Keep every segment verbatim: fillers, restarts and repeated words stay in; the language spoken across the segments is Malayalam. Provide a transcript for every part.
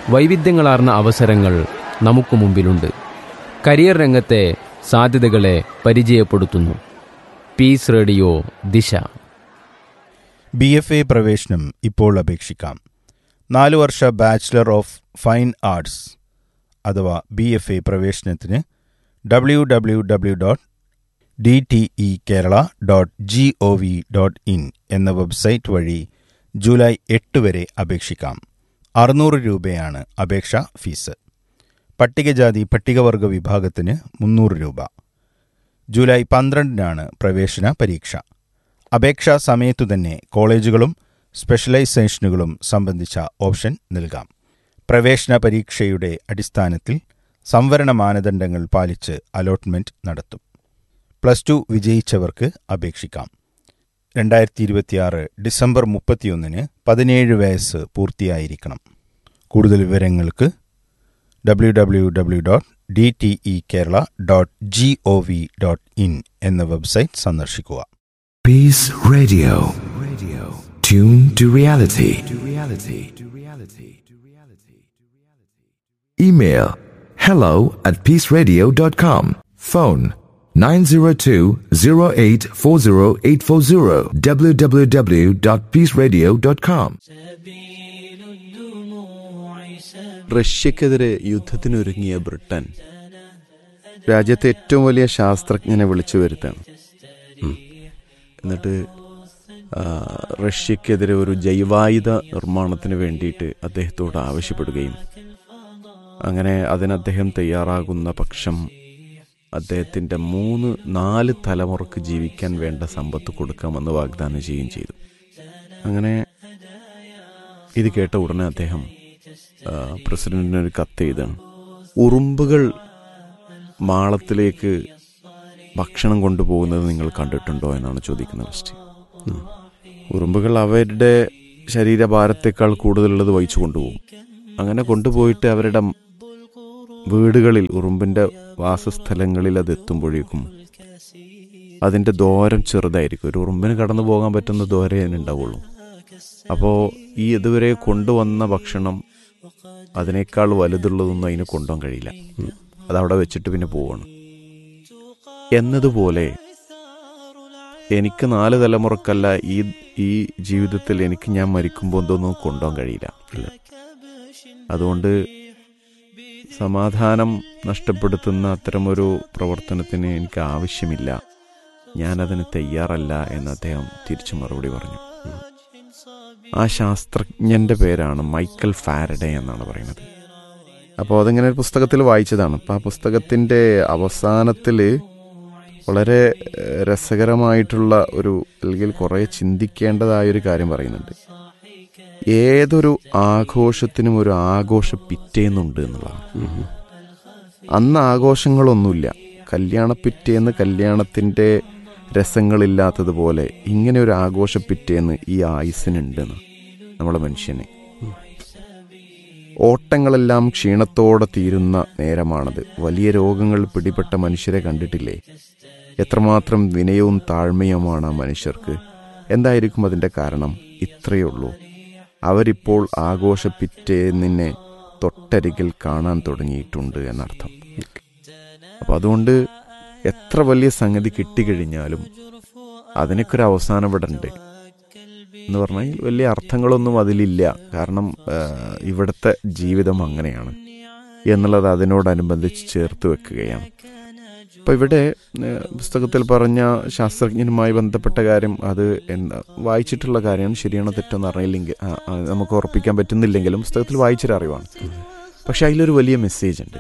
വൈവിധ്യങ്ങളാർന്ന അവസരങ്ങൾ നമുക്ക് മുമ്പിലുണ്ട്. കരിയർ രംഗത്തെ സാധ്യതകളെ പരിചയപ്പെടുത്തുന്നു പീസ് റേഡിയോ ദിശ. ബി എഫ് എ പ്രവേശനം ഇപ്പോൾ അപേക്ഷിക്കാം. നാലു വർഷ ബാച്ചിലർ ഓഫ് ഫൈൻ ആർട്സ് അഥവാ ബി എഫ് എ പ്രവേശനത്തിന് W W W dot D T E Kerala dot G O V dot in എന്ന വെബ്സൈറ്റ് വഴി ജൂലൈ എട്ട് വരെ അപേക്ഷിക്കാം. അറുന്നൂറ് രൂപയാണ് അപേക്ഷാ ഫീസ്. പട്ടികജാതി പട്ടികവർഗ വിഭാഗത്തിന് മുന്നൂറ് രൂപ. ജൂലൈ പന്ത്രണ്ടിനാണ് പ്രവേശന പരീക്ഷ. അപേക്ഷാ സമയത്തു തന്നെ കോളേജുകളും സ്പെഷ്യലൈസേഷനുകളും സംബന്ധിച്ച ഓപ്ഷൻ നൽകാം. പ്രവേശന പരീക്ഷയുടെ അടിസ്ഥാനത്തിൽ സംവരണ മാനദണ്ഡങ്ങൾ പാലിച്ച് അലോട്ട്മെന്റ് നടത്തും. പ്ലസ് ടു വിജയിച്ചവർക്ക് അപേക്ഷിക്കാം. രണ്ടായിരത്തി ഇരുപത്തിയാറ് ഡിസംബർ മുപ്പത്തിയൊന്നിന് പതിനേഴ് വയസ്സ് പൂർത്തിയായിരിക്കണം. കൂടുതൽ വിവരങ്ങൾക്ക് W W W dot D T E Kerala dot G O V dot in എന്ന വെബ്സൈറ്റ് സന്ദർശിക്കുക. Peace Radio. Radio. Tune to reality. To reality. To reality. To reality. Email hello at peaceradio dot com. Phone nine zero two zero eight four zero eight four zero. w w w dot peace radio dot com. റഷ്യക്കെതിരെ യുദ്ധത്തിനൊരുങ്ങിയ Britain രാജ്യത്തെ ഏറ്റവും വലിയ ശാസ്ത്രജ്ഞനെ വിളിച്ചു വരുത്താണ്. എന്നിട്ട് റഷ്യക്കെതിരെ ഒരു ജൈവായുധ നിർമ്മാണത്തിന് വേണ്ടിയിട്ട് അദ്ദേഹത്തോട് ആവശ്യപ്പെടുകയും അങ്ങനെ അതിന് അദ്ദേഹം തയ്യാറാകുന്ന പക്ഷം അദ്ദേഹത്തിൻ്റെ മൂന്ന് നാല് തലമുറക്ക് ജീവിക്കാൻ വേണ്ട സമ്പത്ത് കൊടുക്കാമെന്ന് വാഗ്ദാനം ചെയ്യുകയും ചെയ്തു. അങ്ങനെ ഇത് കേട്ട ഉടനെ അദ്ദേഹം പ്രസിഡന്റിനൊരു കത്ത് എഴുതാണ്. ഉറുമ്പുകൾ മാളത്തിലേക്ക് ഭക്ഷണം കൊണ്ടുപോകുന്നത് നിങ്ങൾ കണ്ടിട്ടുണ്ടോ എന്നാണ് ചോദിക്കുന്നത്. ഫസ്റ്റ് ഉറുമ്പുകൾ അവരുടെ ശരീരഭാരത്തേക്കാൾ കൂടുതലുള്ളത് വഹിച്ചു കൊണ്ടുപോകും. അങ്ങനെ കൊണ്ടുപോയിട്ട് അവരുടെ വീടുകളിൽ ഉറുമ്പിൻ്റെ വാസസ്ഥലങ്ങളിൽ അത് എത്തുമ്പോഴേക്കും അതിൻ്റെ ദൂരം ചെറുതായിരിക്കും. ഒരു ഉറുമ്പിന് കടന്നു പോകാൻ പറ്റുന്ന ദൂരേ ഉണ്ടാവുള്ളൂ. അപ്പോൾ ഈ ഇതുവരെ കൊണ്ടുവന്ന ഭക്ഷണം അതിനേക്കാൾ വലുതുള്ളതൊന്നും അതിന് കൊണ്ടുപോകാൻ കഴിയില്ല. അതവിടെ വെച്ചിട്ട് പിന്നെ പോവാണ്. എന്നതുപോലെ എനിക്ക് നാല് തലമുറക്കല്ല ഈ ഈ ജീവിതത്തിൽ എനിക്ക് ഞാൻ മരിക്കുമ്പോൾ എന്തൊന്നും കൊണ്ടുപോകാൻ കഴിയില്ല. അതുകൊണ്ട് സമാധാനം നഷ്ടപ്പെടുത്തുന്ന അത്തരമൊരു പ്രവർത്തനത്തിന് എനിക്ക് ആവശ്യമില്ല, ഞാനതിന് തയ്യാറല്ല എന്ന് അദ്ദേഹം തിരിച്ചു മറുപടി പറഞ്ഞു. ആ ശാസ്ത്രജ്ഞൻ്റെ പേരാണ് മൈക്കൽ ഫാരഡേ എന്നാണ് പറയുന്നത്. അപ്പോൾ അതിങ്ങനെ ഒരു പുസ്തകത്തിൽ വായിച്ചതാണ്. അപ്പോൾ ആ പുസ്തകത്തിൻ്റെ അവസാനത്തിൽ വളരെ രസകരമായിട്ടുള്ള ഒരു അല്ലെങ്കിൽ കുറേ ചിന്തിക്കേണ്ടതായൊരു കാര്യം പറയുന്നുണ്ട്. ഏതൊരു ആഘോഷത്തിനും ഒരു ആഘോഷ പിറ്റേന്നുണ്ട് എന്നുള്ളതാണ്. അന്ന് ആഘോഷങ്ങളൊന്നുമില്ല. കല്യാണ പിറ്റേന്ന് കല്യാണത്തിൻ്റെ രസങ്ങളില്ലാത്തതുപോലെ ഇങ്ങനെ ഒരു ആഘോഷ പിറ്റേന്ന് ഈ ആയുസ്സിനുണ്ടെന്ന് നമ്മളെ മനുഷ്യന്. ഓട്ടങ്ങളെല്ലാം ക്ഷീണത്തോടെ തീരുന്ന നേരമാണത്. വലിയ രോഗങ്ങൾ പിടിപെട്ട മനുഷ്യരെ കണ്ടിട്ടില്ലേ? എത്രമാത്രം വിനയവും താഴ്മയുമാണ് ആ മനുഷ്യർക്ക്. എന്തായിരിക്കും അതിൻ്റെ കാരണം? ഇത്രയേ ഉള്ളൂ, അവരിപ്പോൾ ആഘോഷ പിറ്റേന്നിനെ തൊട്ടരികിൽ കാണാൻ തുടങ്ങിയിട്ടുണ്ട് എന്നർത്ഥം. അപ്പം അതുകൊണ്ട് എത്ര വലിയ സംഗതി കിട്ടിക്കഴിഞ്ഞാലും അതിനൊക്കെ ഒരു അവസാനം ഇവിടെ ഉണ്ട് എന്ന് പറഞ്ഞാൽ വലിയ അർത്ഥങ്ങളൊന്നും അതിലില്ല. കാരണം ഇവിടുത്തെ ജീവിതം അങ്ങനെയാണ് എന്നുള്ളത് അതിനോടനുബന്ധിച്ച് ചേർത്ത് വെക്കുകയാണ്. അപ്പം ഇവിടെ പുസ്തകത്തിൽ പറഞ്ഞ ശാസ്ത്രജ്ഞനുമായി ബന്ധപ്പെട്ട കാര്യം അത് എന്താ വായിച്ചിട്ടുള്ള കാര്യമാണ്. ശരിയാണോ തെറ്റെന്ന് അറിയില്ലെങ്കിൽ നമുക്ക് ഉറപ്പിക്കാൻ പറ്റുന്നില്ലെങ്കിലും പുസ്തകത്തിൽ വായിച്ചൊരു അറിവാണ്. പക്ഷെ അതിലൊരു വലിയ മെസ്സേജ് ഉണ്ട്.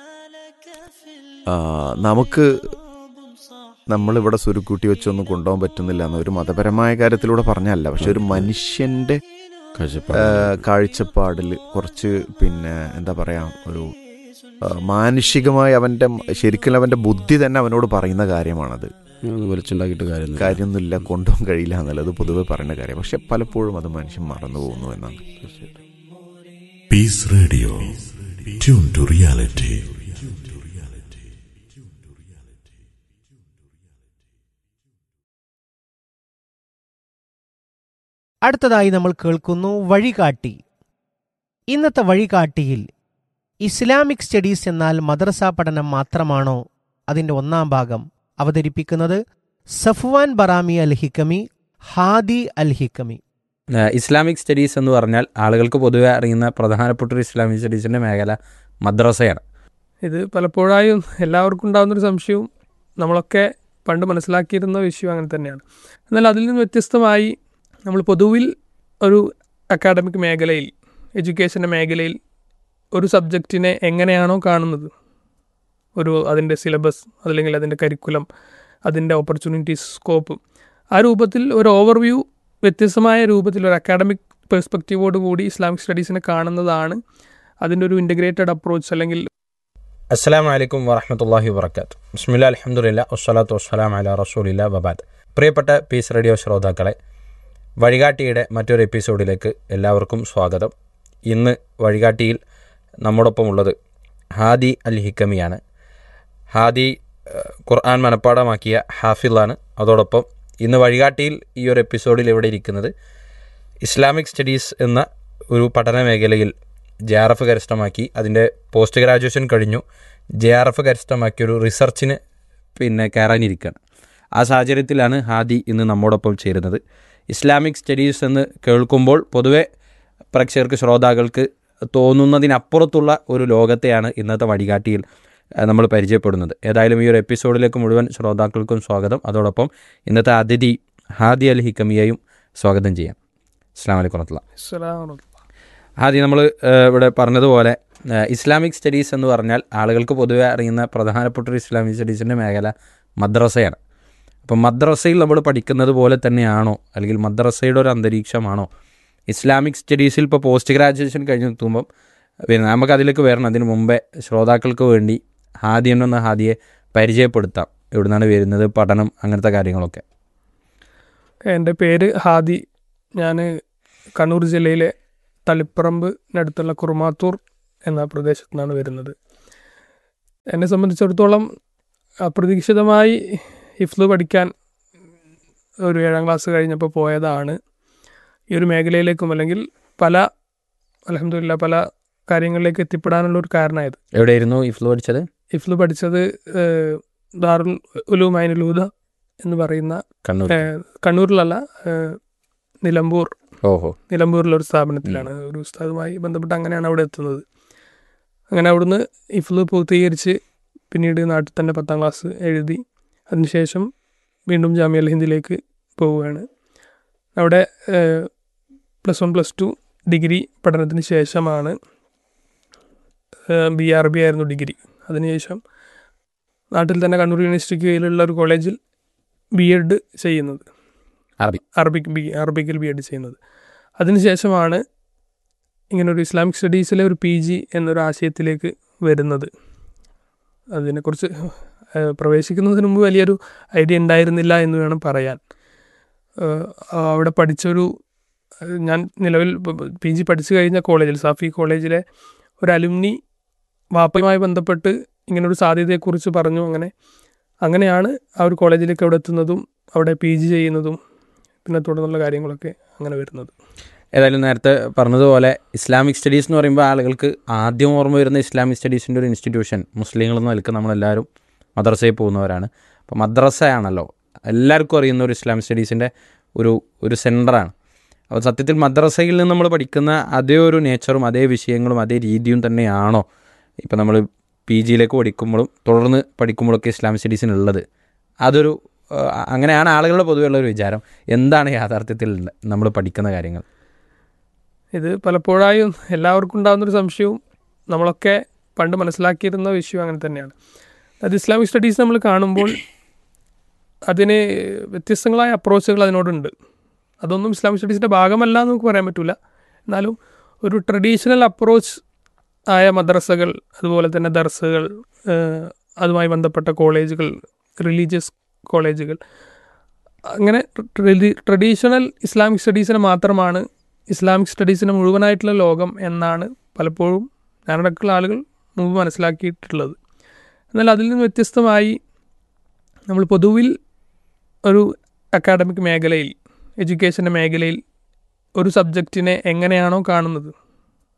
നമുക്ക് നമ്മളിവിടെ സുരുക്കൂട്ടി വെച്ചൊന്നും കൊണ്ടുപോകാൻ പറ്റുന്നില്ല എന്ന് ഒരു മതപരമായ കാര്യത്തിലൂടെ പറഞ്ഞല്ല, പക്ഷെ ഒരു മനുഷ്യൻ്റെ കാഴ്ചപ്പാടിൽ കുറച്ച് പിന്നെ എന്താ പറയാ ഒരു മാനുഷികമായി അവൻ്റെ ശരിക്കും അവൻ്റെ ബുദ്ധി തന്നെ അവനോട് പറയുന്ന കാര്യമാണത്. വലിച്ചുണ്ടാക്കിയിട്ട് കാര്യം കാര്യമൊന്നുമില്ല, കൊണ്ടുപോകാൻ കഴിയില്ല എന്നുള്ളത് പൊതുവെ പറയുന്ന കാര്യം. പക്ഷെ പലപ്പോഴും അത് മനുഷ്യൻ മറന്നു പോകുന്നു എന്നാണ്. Piece radio, tune to reality. അടുത്തതായി നമ്മൾ കേൾക്കുന്നു വഴികാട്ടി. ഇന്നത്തെ വഴികാട്ടിയിൽ ഇസ്ലാമിക് സ്റ്റഡീസ് എന്നാൽ മദ്രസ പഠനം മാത്രമാണോ അതിൻ്റെ ഒന്നാം ഭാഗം അവതരിപ്പിക്കുന്നത് സഫ്വാൻ ബറാമി അൽ ഹിക്കമി, ഹാദി അൽ ഹിക്കമി. ഇസ്ലാമിക് സ്റ്റഡീസ് എന്ന് പറഞ്ഞാൽ ആളുകൾക്ക് പൊതുവെ അറിയുന്ന പ്രധാനപ്പെട്ട ഒരു ഇസ്ലാമിക് സ്റ്റഡീസിൻ്റെ മേഖല മദ്രസയാണ്. ഇത് പലപ്പോഴായും എല്ലാവർക്കും ഉണ്ടാകുന്നൊരു സംശയവും നമ്മളൊക്കെ പണ്ട് മനസ്സിലാക്കിയിരുന്ന വിഷയം അങ്ങനെ തന്നെയാണ്. എന്നാൽ അതിൽ നിന്ന് വ്യത്യസ്തമായി നമ്മൾ പൊതുവിൽ ഒരു അക്കാഡമിക് മേഖലയിൽ, എഡ്യൂക്കേഷൻ്റെ മേഖലയിൽ ഒരു സബ്ജക്റ്റിനെ എങ്ങനെയാണോ കാണുന്നത്, ഒരു അതിൻ്റെ സിലബസ് അല്ലെങ്കിൽ അതിൻ്റെ കരിക്കുലം, അതിൻ്റെ ഓപ്പർച്യൂണിറ്റീസ്, സ്കോപ്പ്, ആ രൂപത്തിൽ ഒരു ഓവർവ്യൂ വ്യത്യസ്തമായ രൂപത്തിൽ ഒരു അക്കാഡമിക് പെർസ്പെക്റ്റീവോട് കൂടി ഇസ്ലാമിക് സ്റ്റഡീസിനെ കാണുന്നതാണ് അതിൻ്റെ ഒരു ഇൻ്റഗ്രേറ്റഡ് അപ്രോച്ച്. അല്ലെങ്കിൽ അസ്സലാമു അലൈക്കും വറഹ്മത്തുള്ളാഹി വബറകാതുഹു. ബിസ്മില്ലാഹിൽ അൽഹംദുലില്ലാ വസ്സലാത്തു വസ്സലാമു അലാ റസൂലില്ലാ വബഅദ്. പ്രിയപ്പെട്ട പീസ് റേഡിയോ ശ്രോതാക്കളെ, വഴികാട്ടിയുടെ മറ്റൊരു എപ്പിസോഡിലേക്ക് എല്ലാവർക്കും സ്വാഗതം. ഇന്ന് വഴികാട്ടിയിൽ നമ്മോടൊപ്പം ഉള്ളത് ഹാദി അൽ ഹിക്കമിയാണ്. ഹാദി ഖുർആൻ മനപ്പാടമാക്കിയ ഹാഫിളാണ്. അതോടൊപ്പം ഇന്ന് വഴികാട്ടിയിൽ ഈ ഒരു എപ്പിസോഡിൽ ഇവിടെ ഇരിക്കുന്നത് ഇസ്ലാമിക് സ്റ്റഡീസ് എന്ന ഒരു പഠന മേഖലയിൽ ജെ ആർ എഫ് കരസ്ഥമാക്കി അതിൻ്റെ പോസ്റ്റ് ഗ്രാജുവേഷൻ കഴിഞ്ഞു ജെ ആർ എഫ് കരസ്ഥമാക്കിയൊരു റിസർച്ചിന് പിന്നെ കയറാനിരിക്കുകയാണ്. ആ സാഹചര്യത്തിലാണ് ഹാദി ഇന്ന് നമ്മോടൊപ്പം ചേരുന്നത്. ഇസ്ലാമിക് സ്റ്റഡീസ് എന്ന് കേൾക്കുമ്പോൾ പൊതുവെ പ്രേക്ഷകർക്ക്, ശ്രോതാക്കൾക്ക് തോന്നുന്നതിനപ്പുറത്തുള്ള ഒരു ലോകത്തെയാണ് ഇന്നത്തെ വഴികാട്ടിയിൽ നമ്മൾ പരിചയപ്പെടുന്നത്. ഏതായാലും ഈ ഒരു എപ്പിസോഡിലേക്ക് മുഴുവൻ ശ്രോതാക്കൾക്കും സ്വാഗതം. അതോടൊപ്പം ഇന്നത്തെ അതിഥി ഹാദി അൽ ഹിക്കമിയെയും സ്വാഗതം ചെയ്യാം. അസ്സലാമു അലൈക്കും വറഹ്മത്തുള്ളാഹി. ഹാദി, നമ്മൾ ഇവിടെ പറഞ്ഞതുപോലെ ഇസ്ലാമിക് സ്റ്റഡീസ് എന്ന് പറഞ്ഞാൽ ആളുകൾക്ക് പൊതുവെ അറിയുന്ന പ്രധാനപ്പെട്ട ഒരു ഇസ്ലാമിക് സ്റ്റഡീസിൻ്റെ മേഖല മദ്രസയാണ്. അപ്പം മദ്രസയിൽ നമ്മൾ പഠിക്കുന്നത് പോലെ തന്നെയാണോ, അല്ലെങ്കിൽ മദ്രസയുടെ ഒരു അന്തരീക്ഷമാണോ ഇസ്ലാമിക് സ്റ്റഡീസിൽ? ഇപ്പോൾ പോസ്റ്റ് ഗ്രാജുവേഷൻ കഴിഞ്ഞെത്തുമ്പം പിന്നെ നമുക്ക് അതിലേക്ക് വരണം. അതിന് മുമ്പേ ശ്രോതാക്കൾക്ക് വേണ്ടി ഹാദി എന്നൊന്ന് ഹാദിയെ പരിചയപ്പെടുത്താം. എവിടുന്നാണ് വരുന്നത്, പഠനം, അങ്ങനത്തെ കാര്യങ്ങളൊക്കെ. എൻ്റെ പേര് ഹാദി. ഞാൻ കണ്ണൂർ ജില്ലയിലെ തളിപ്പറമ്പിനടുത്തുള്ള കുറുമാത്തൂർ എന്ന പ്രദേശത്തു നിന്നാണ് വരുന്നത്. എന്നെ സംബന്ധിച്ചിടത്തോളം അപ്രതീക്ഷിതമായി ഹിഫ്ള് പഠിക്കാൻ ഒരു ഏഴാം ക്ലാസ് കഴിഞ്ഞപ്പോൾ പോയതാണ്. ഈ ഒരു മേഖലയിലേക്കും അല്ലെങ്കിൽ പല അൽഹംദുലില്ലാഹ് പല കാര്യങ്ങളിലേക്ക് എത്തിപ്പെടാനുള്ള ഒരു കാരണമായത്. എവിടെയായിരുന്നു ഹിഫ്ള് പഠിച്ചത്? ഹിഫ്ള് പഠിച്ചത് ദാറുൽ ഉലൂം ഐനുൽ ഹുദ എന്ന് പറയുന്ന കണ്ണൂർ കണ്ണൂരിലല്ല നിലമ്പൂർ ഓഹോ നിലമ്പൂരിലൊരു സ്ഥാപനത്തിലാണ്. ഒരു ഉസ്താദുമായി ബന്ധപ്പെട്ട് അങ്ങനെയാണ് അവിടെ എത്തുന്നത്. അങ്ങനെ അവിടുന്ന് ഹിഫ്ള് പൂർത്തീകരിച്ച് പിന്നീട് നാട്ടിൽ തന്നെ പത്താം ക്ലാസ് എഴുതി. അതിനുശേഷം വീണ്ടും ജാമിഅ അൽ ഹിന്ദിലേക്ക് പോവുകയാണ്. അവിടെ plus one plus two degree പഠനത്തിന് ശേഷമാണ് ബി ആർ ബി ആയിരുന്നു ഡിഗ്രി. അതിനുശേഷം നാട്ടിൽ തന്നെ കണ്ണൂർ യൂണിവേഴ്സിറ്റിക്ക് കീഴിലുള്ള ഒരു കോളേജിൽ ബി എഡ് ചെയ്യുന്നത്, അറബി അറബിക് ബി അറബിക്കിൽ ബി എഡ് ചെയ്യുന്നത്. അതിനുശേഷമാണ് ഇങ്ങനൊരു ഇസ്ലാമിക് സ്റ്റഡീസിലെ ഒരു പി ജി എന്നൊരു ആശയത്തിലേക്ക് വരുന്നത്. അതിനെക്കുറിച്ച് പ്രവേശിക്കുന്നതിന് മുമ്പ് വലിയൊരു ഐഡിയ ഉണ്ടായിരുന്നില്ല എന്ന് വേണം പറയാൻ. അവിടെ പഠിച്ചൊരു ഞാൻ നിലവിൽ പി ജി പഠിച്ചു കഴിഞ്ഞ കോളേജിൽ, സാഫി കോളേജിലെ ഒരു അലുമിനി വാപ്പയുമായി ബന്ധപ്പെട്ട് ഇങ്ങനൊരു സാധ്യതയെക്കുറിച്ച് പറഞ്ഞു. അങ്ങനെ അങ്ങനെയാണ് ആ ഒരു കോളേജിലേക്ക് അവിടെ എത്തുന്നതും അവിടെ പി ജി ചെയ്യുന്നതും പിന്നെ തുടർന്നുള്ള കാര്യങ്ങളൊക്കെ അങ്ങനെ വരുന്നത്. ഏതായാലും നേരത്തെ പറഞ്ഞതുപോലെ ഇസ്ലാമിക് സ്റ്റഡീസ് എന്ന് പറയുമ്പോൾ ആളുകൾക്ക് ആദ്യം ഓർമ്മ വരുന്ന ഇസ്ലാമിക് സ്റ്റഡീസിൻ്റെ ഒരു ഇൻസ്റ്റിറ്റ്യൂഷൻ മുസ്ലിങ്ങളെന്ന് നിൽക്കുന്ന നമ്മളെല്ലാവരും മദ്രസയിൽ പോകുന്നവരാണ്. അപ്പോൾ മദ്രസയാണല്ലോ എല്ലാവർക്കും അറിയുന്ന ഒരു ഇസ്ലാമിക് സ്റ്റഡീസിൻ്റെ ഒരു ഒരു സെൻ്ററാണ്. അപ്പോൾ സത്യത്തിൽ മദ്രസയിൽ നിന്ന് നമ്മൾ പഠിക്കുന്ന അതേ ഒരു നേച്ചറും അതേ വിഷയങ്ങളും അതേ രീതിയും തന്നെയാണോ ഇപ്പോൾ നമ്മൾ പി ജിയിലേക്ക് പഠിക്കുമ്പോഴും തുടർന്ന് പഠിക്കുമ്പോഴൊക്കെ ഇസ്ലാമിക് സ്റ്റഡീസിനുള്ളത്? അതൊരു അങ്ങനെയാണ് ആളുകളുടെ പൊതുവെയുള്ളൊരു വിചാരം. എന്താണ് യാഥാർത്ഥ്യത്തിൽ നമ്മൾ പഠിക്കുന്ന കാര്യങ്ങൾ? ഇത് പലപ്പോഴായും എല്ലാവർക്കും ഉണ്ടാകുന്നൊരു സംശയവും നമ്മളൊക്കെ പണ്ട് മനസ്സിലാക്കിയിരുന്ന വിഷയം അങ്ങനെ തന്നെയാണ്. അത് ഇസ്ലാമിക് സ്റ്റഡീസ് നമ്മൾ കാണുമ്പോൾ അതിന് വ്യത്യസ്തങ്ങളായ അപ്രോച്ചുകൾ അതിനോടുണ്ട്. അതൊന്നും ഇസ്ലാമിക് സ്റ്റഡീസിൻ്റെ ഭാഗമല്ല എന്ന് നമുക്ക് പറയാൻ പറ്റില്ല. എന്നാലും ഒരു ട്രഡീഷണൽ അപ്രോച്ച് ആയ മദ്രസകൾ, അതുപോലെ തന്നെ ദർസുകൾ, അതുമായി ബന്ധപ്പെട്ട കോളേജുകൾ, റിലീജിയസ് കോളേജുകൾ, അങ്ങനെ ട്രഡീഷണൽ ഇസ്ലാമിക് സ്റ്റഡീസിനെ മാത്രമാണ് ഇസ്ലാമിക് സ്റ്റഡീസിൻ്റെ മുഴുവനായിട്ടുള്ള ലോകം എന്നാണ് പലപ്പോഴും ഞാനടക്കമുള്ള ആളുകൾ മുമ്പ് മനസ്സിലാക്കിയിട്ടുള്ളത്. എന്നാൽ അതിൽ നിന്ന് വ്യത്യസ്തമായി നമ്മൾ പൊതുവിൽ ഒരു അക്കാഡമിക് മേഖലയിൽ, എഡ്യൂക്കേഷൻ്റെ മേഖലയിൽ ഒരു സബ്ജക്റ്റിനെ എങ്ങനെയാണോ കാണുന്നത്,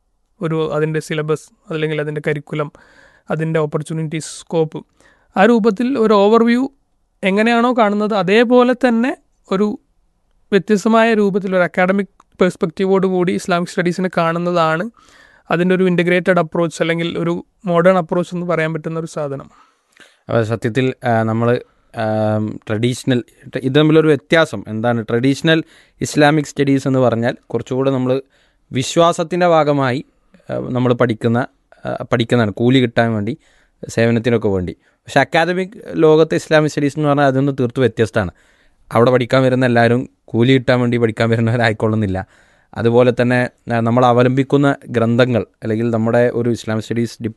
ഒരു അതിൻ്റെ സിലബസ് അല്ലെങ്കിൽ അതിൻ്റെ കരിക്കുലം, അതിൻ്റെ ഓപ്പർച്യൂണിറ്റീസ്, സ്കോപ്പ്, ആ രൂപത്തിൽ ഒരു ഓവർവ്യൂ എങ്ങനെയാണോ കാണുന്നത് അതേപോലെ തന്നെ ഒരു വ്യത്യസ്തമായ രൂപത്തിൽ ഒരു അക്കാഡമിക് പെർസ്പെക്റ്റീവോട് കൂടി ഇസ്ലാമിക് സ്റ്റഡീസിനെ കാണുന്നതാണ് അതിൻ്റെ ഒരു ഇൻ്റഗ്രേറ്റഡ് അപ്രോച്ച് അല്ലെങ്കിൽ ഒരു മോഡേൺ അപ്രോച്ച് എന്ന് പറയാൻ പറ്റുന്ന ഒരു സാധനം. അപ്പോൾ സത്യത്തിൽ നമ്മൾ ട്രഡീഷണൽ ഇത് തമ്മിലൊരു വ്യത്യാസം എന്താണ്? ട്രഡീഷണൽ ഇസ്ലാമിക് സ്റ്റഡീസ് എന്ന് പറഞ്ഞാൽ കുറച്ചുകൂടെ നമ്മൾ വിശ്വാസത്തിൻ്റെ ഭാഗമായി നമ്മൾ പഠിക്കുന്ന പഠിക്കുന്നതാണ്, കൂലി കിട്ടാൻ വേണ്ടി, സേവനത്തിനൊക്കെ വേണ്ടി. പക്ഷെ അക്കാദമിക് ലോകത്തെ ഇസ്ലാമിക് സ്റ്റഡീസ് എന്ന് പറഞ്ഞാൽ അതൊന്ന് തീർത്ത് വ്യത്യസ്തമാണ്. അവിടെ പഠിക്കാൻ വരുന്ന എല്ലാവരും കൂലി കിട്ടാൻ വേണ്ടി പഠിക്കാൻ വരുന്നവരായിക്കൊള്ളുന്നില്ല. അതുപോലെ തന്നെ നമ്മൾ അവലംബിക്കുന്ന ഗ്രന്ഥങ്ങൾ അല്ലെങ്കിൽ നമ്മുടെ ഒരു ഇസ്ലാമിക് സ്റ്റഡീസ് ഡിപ്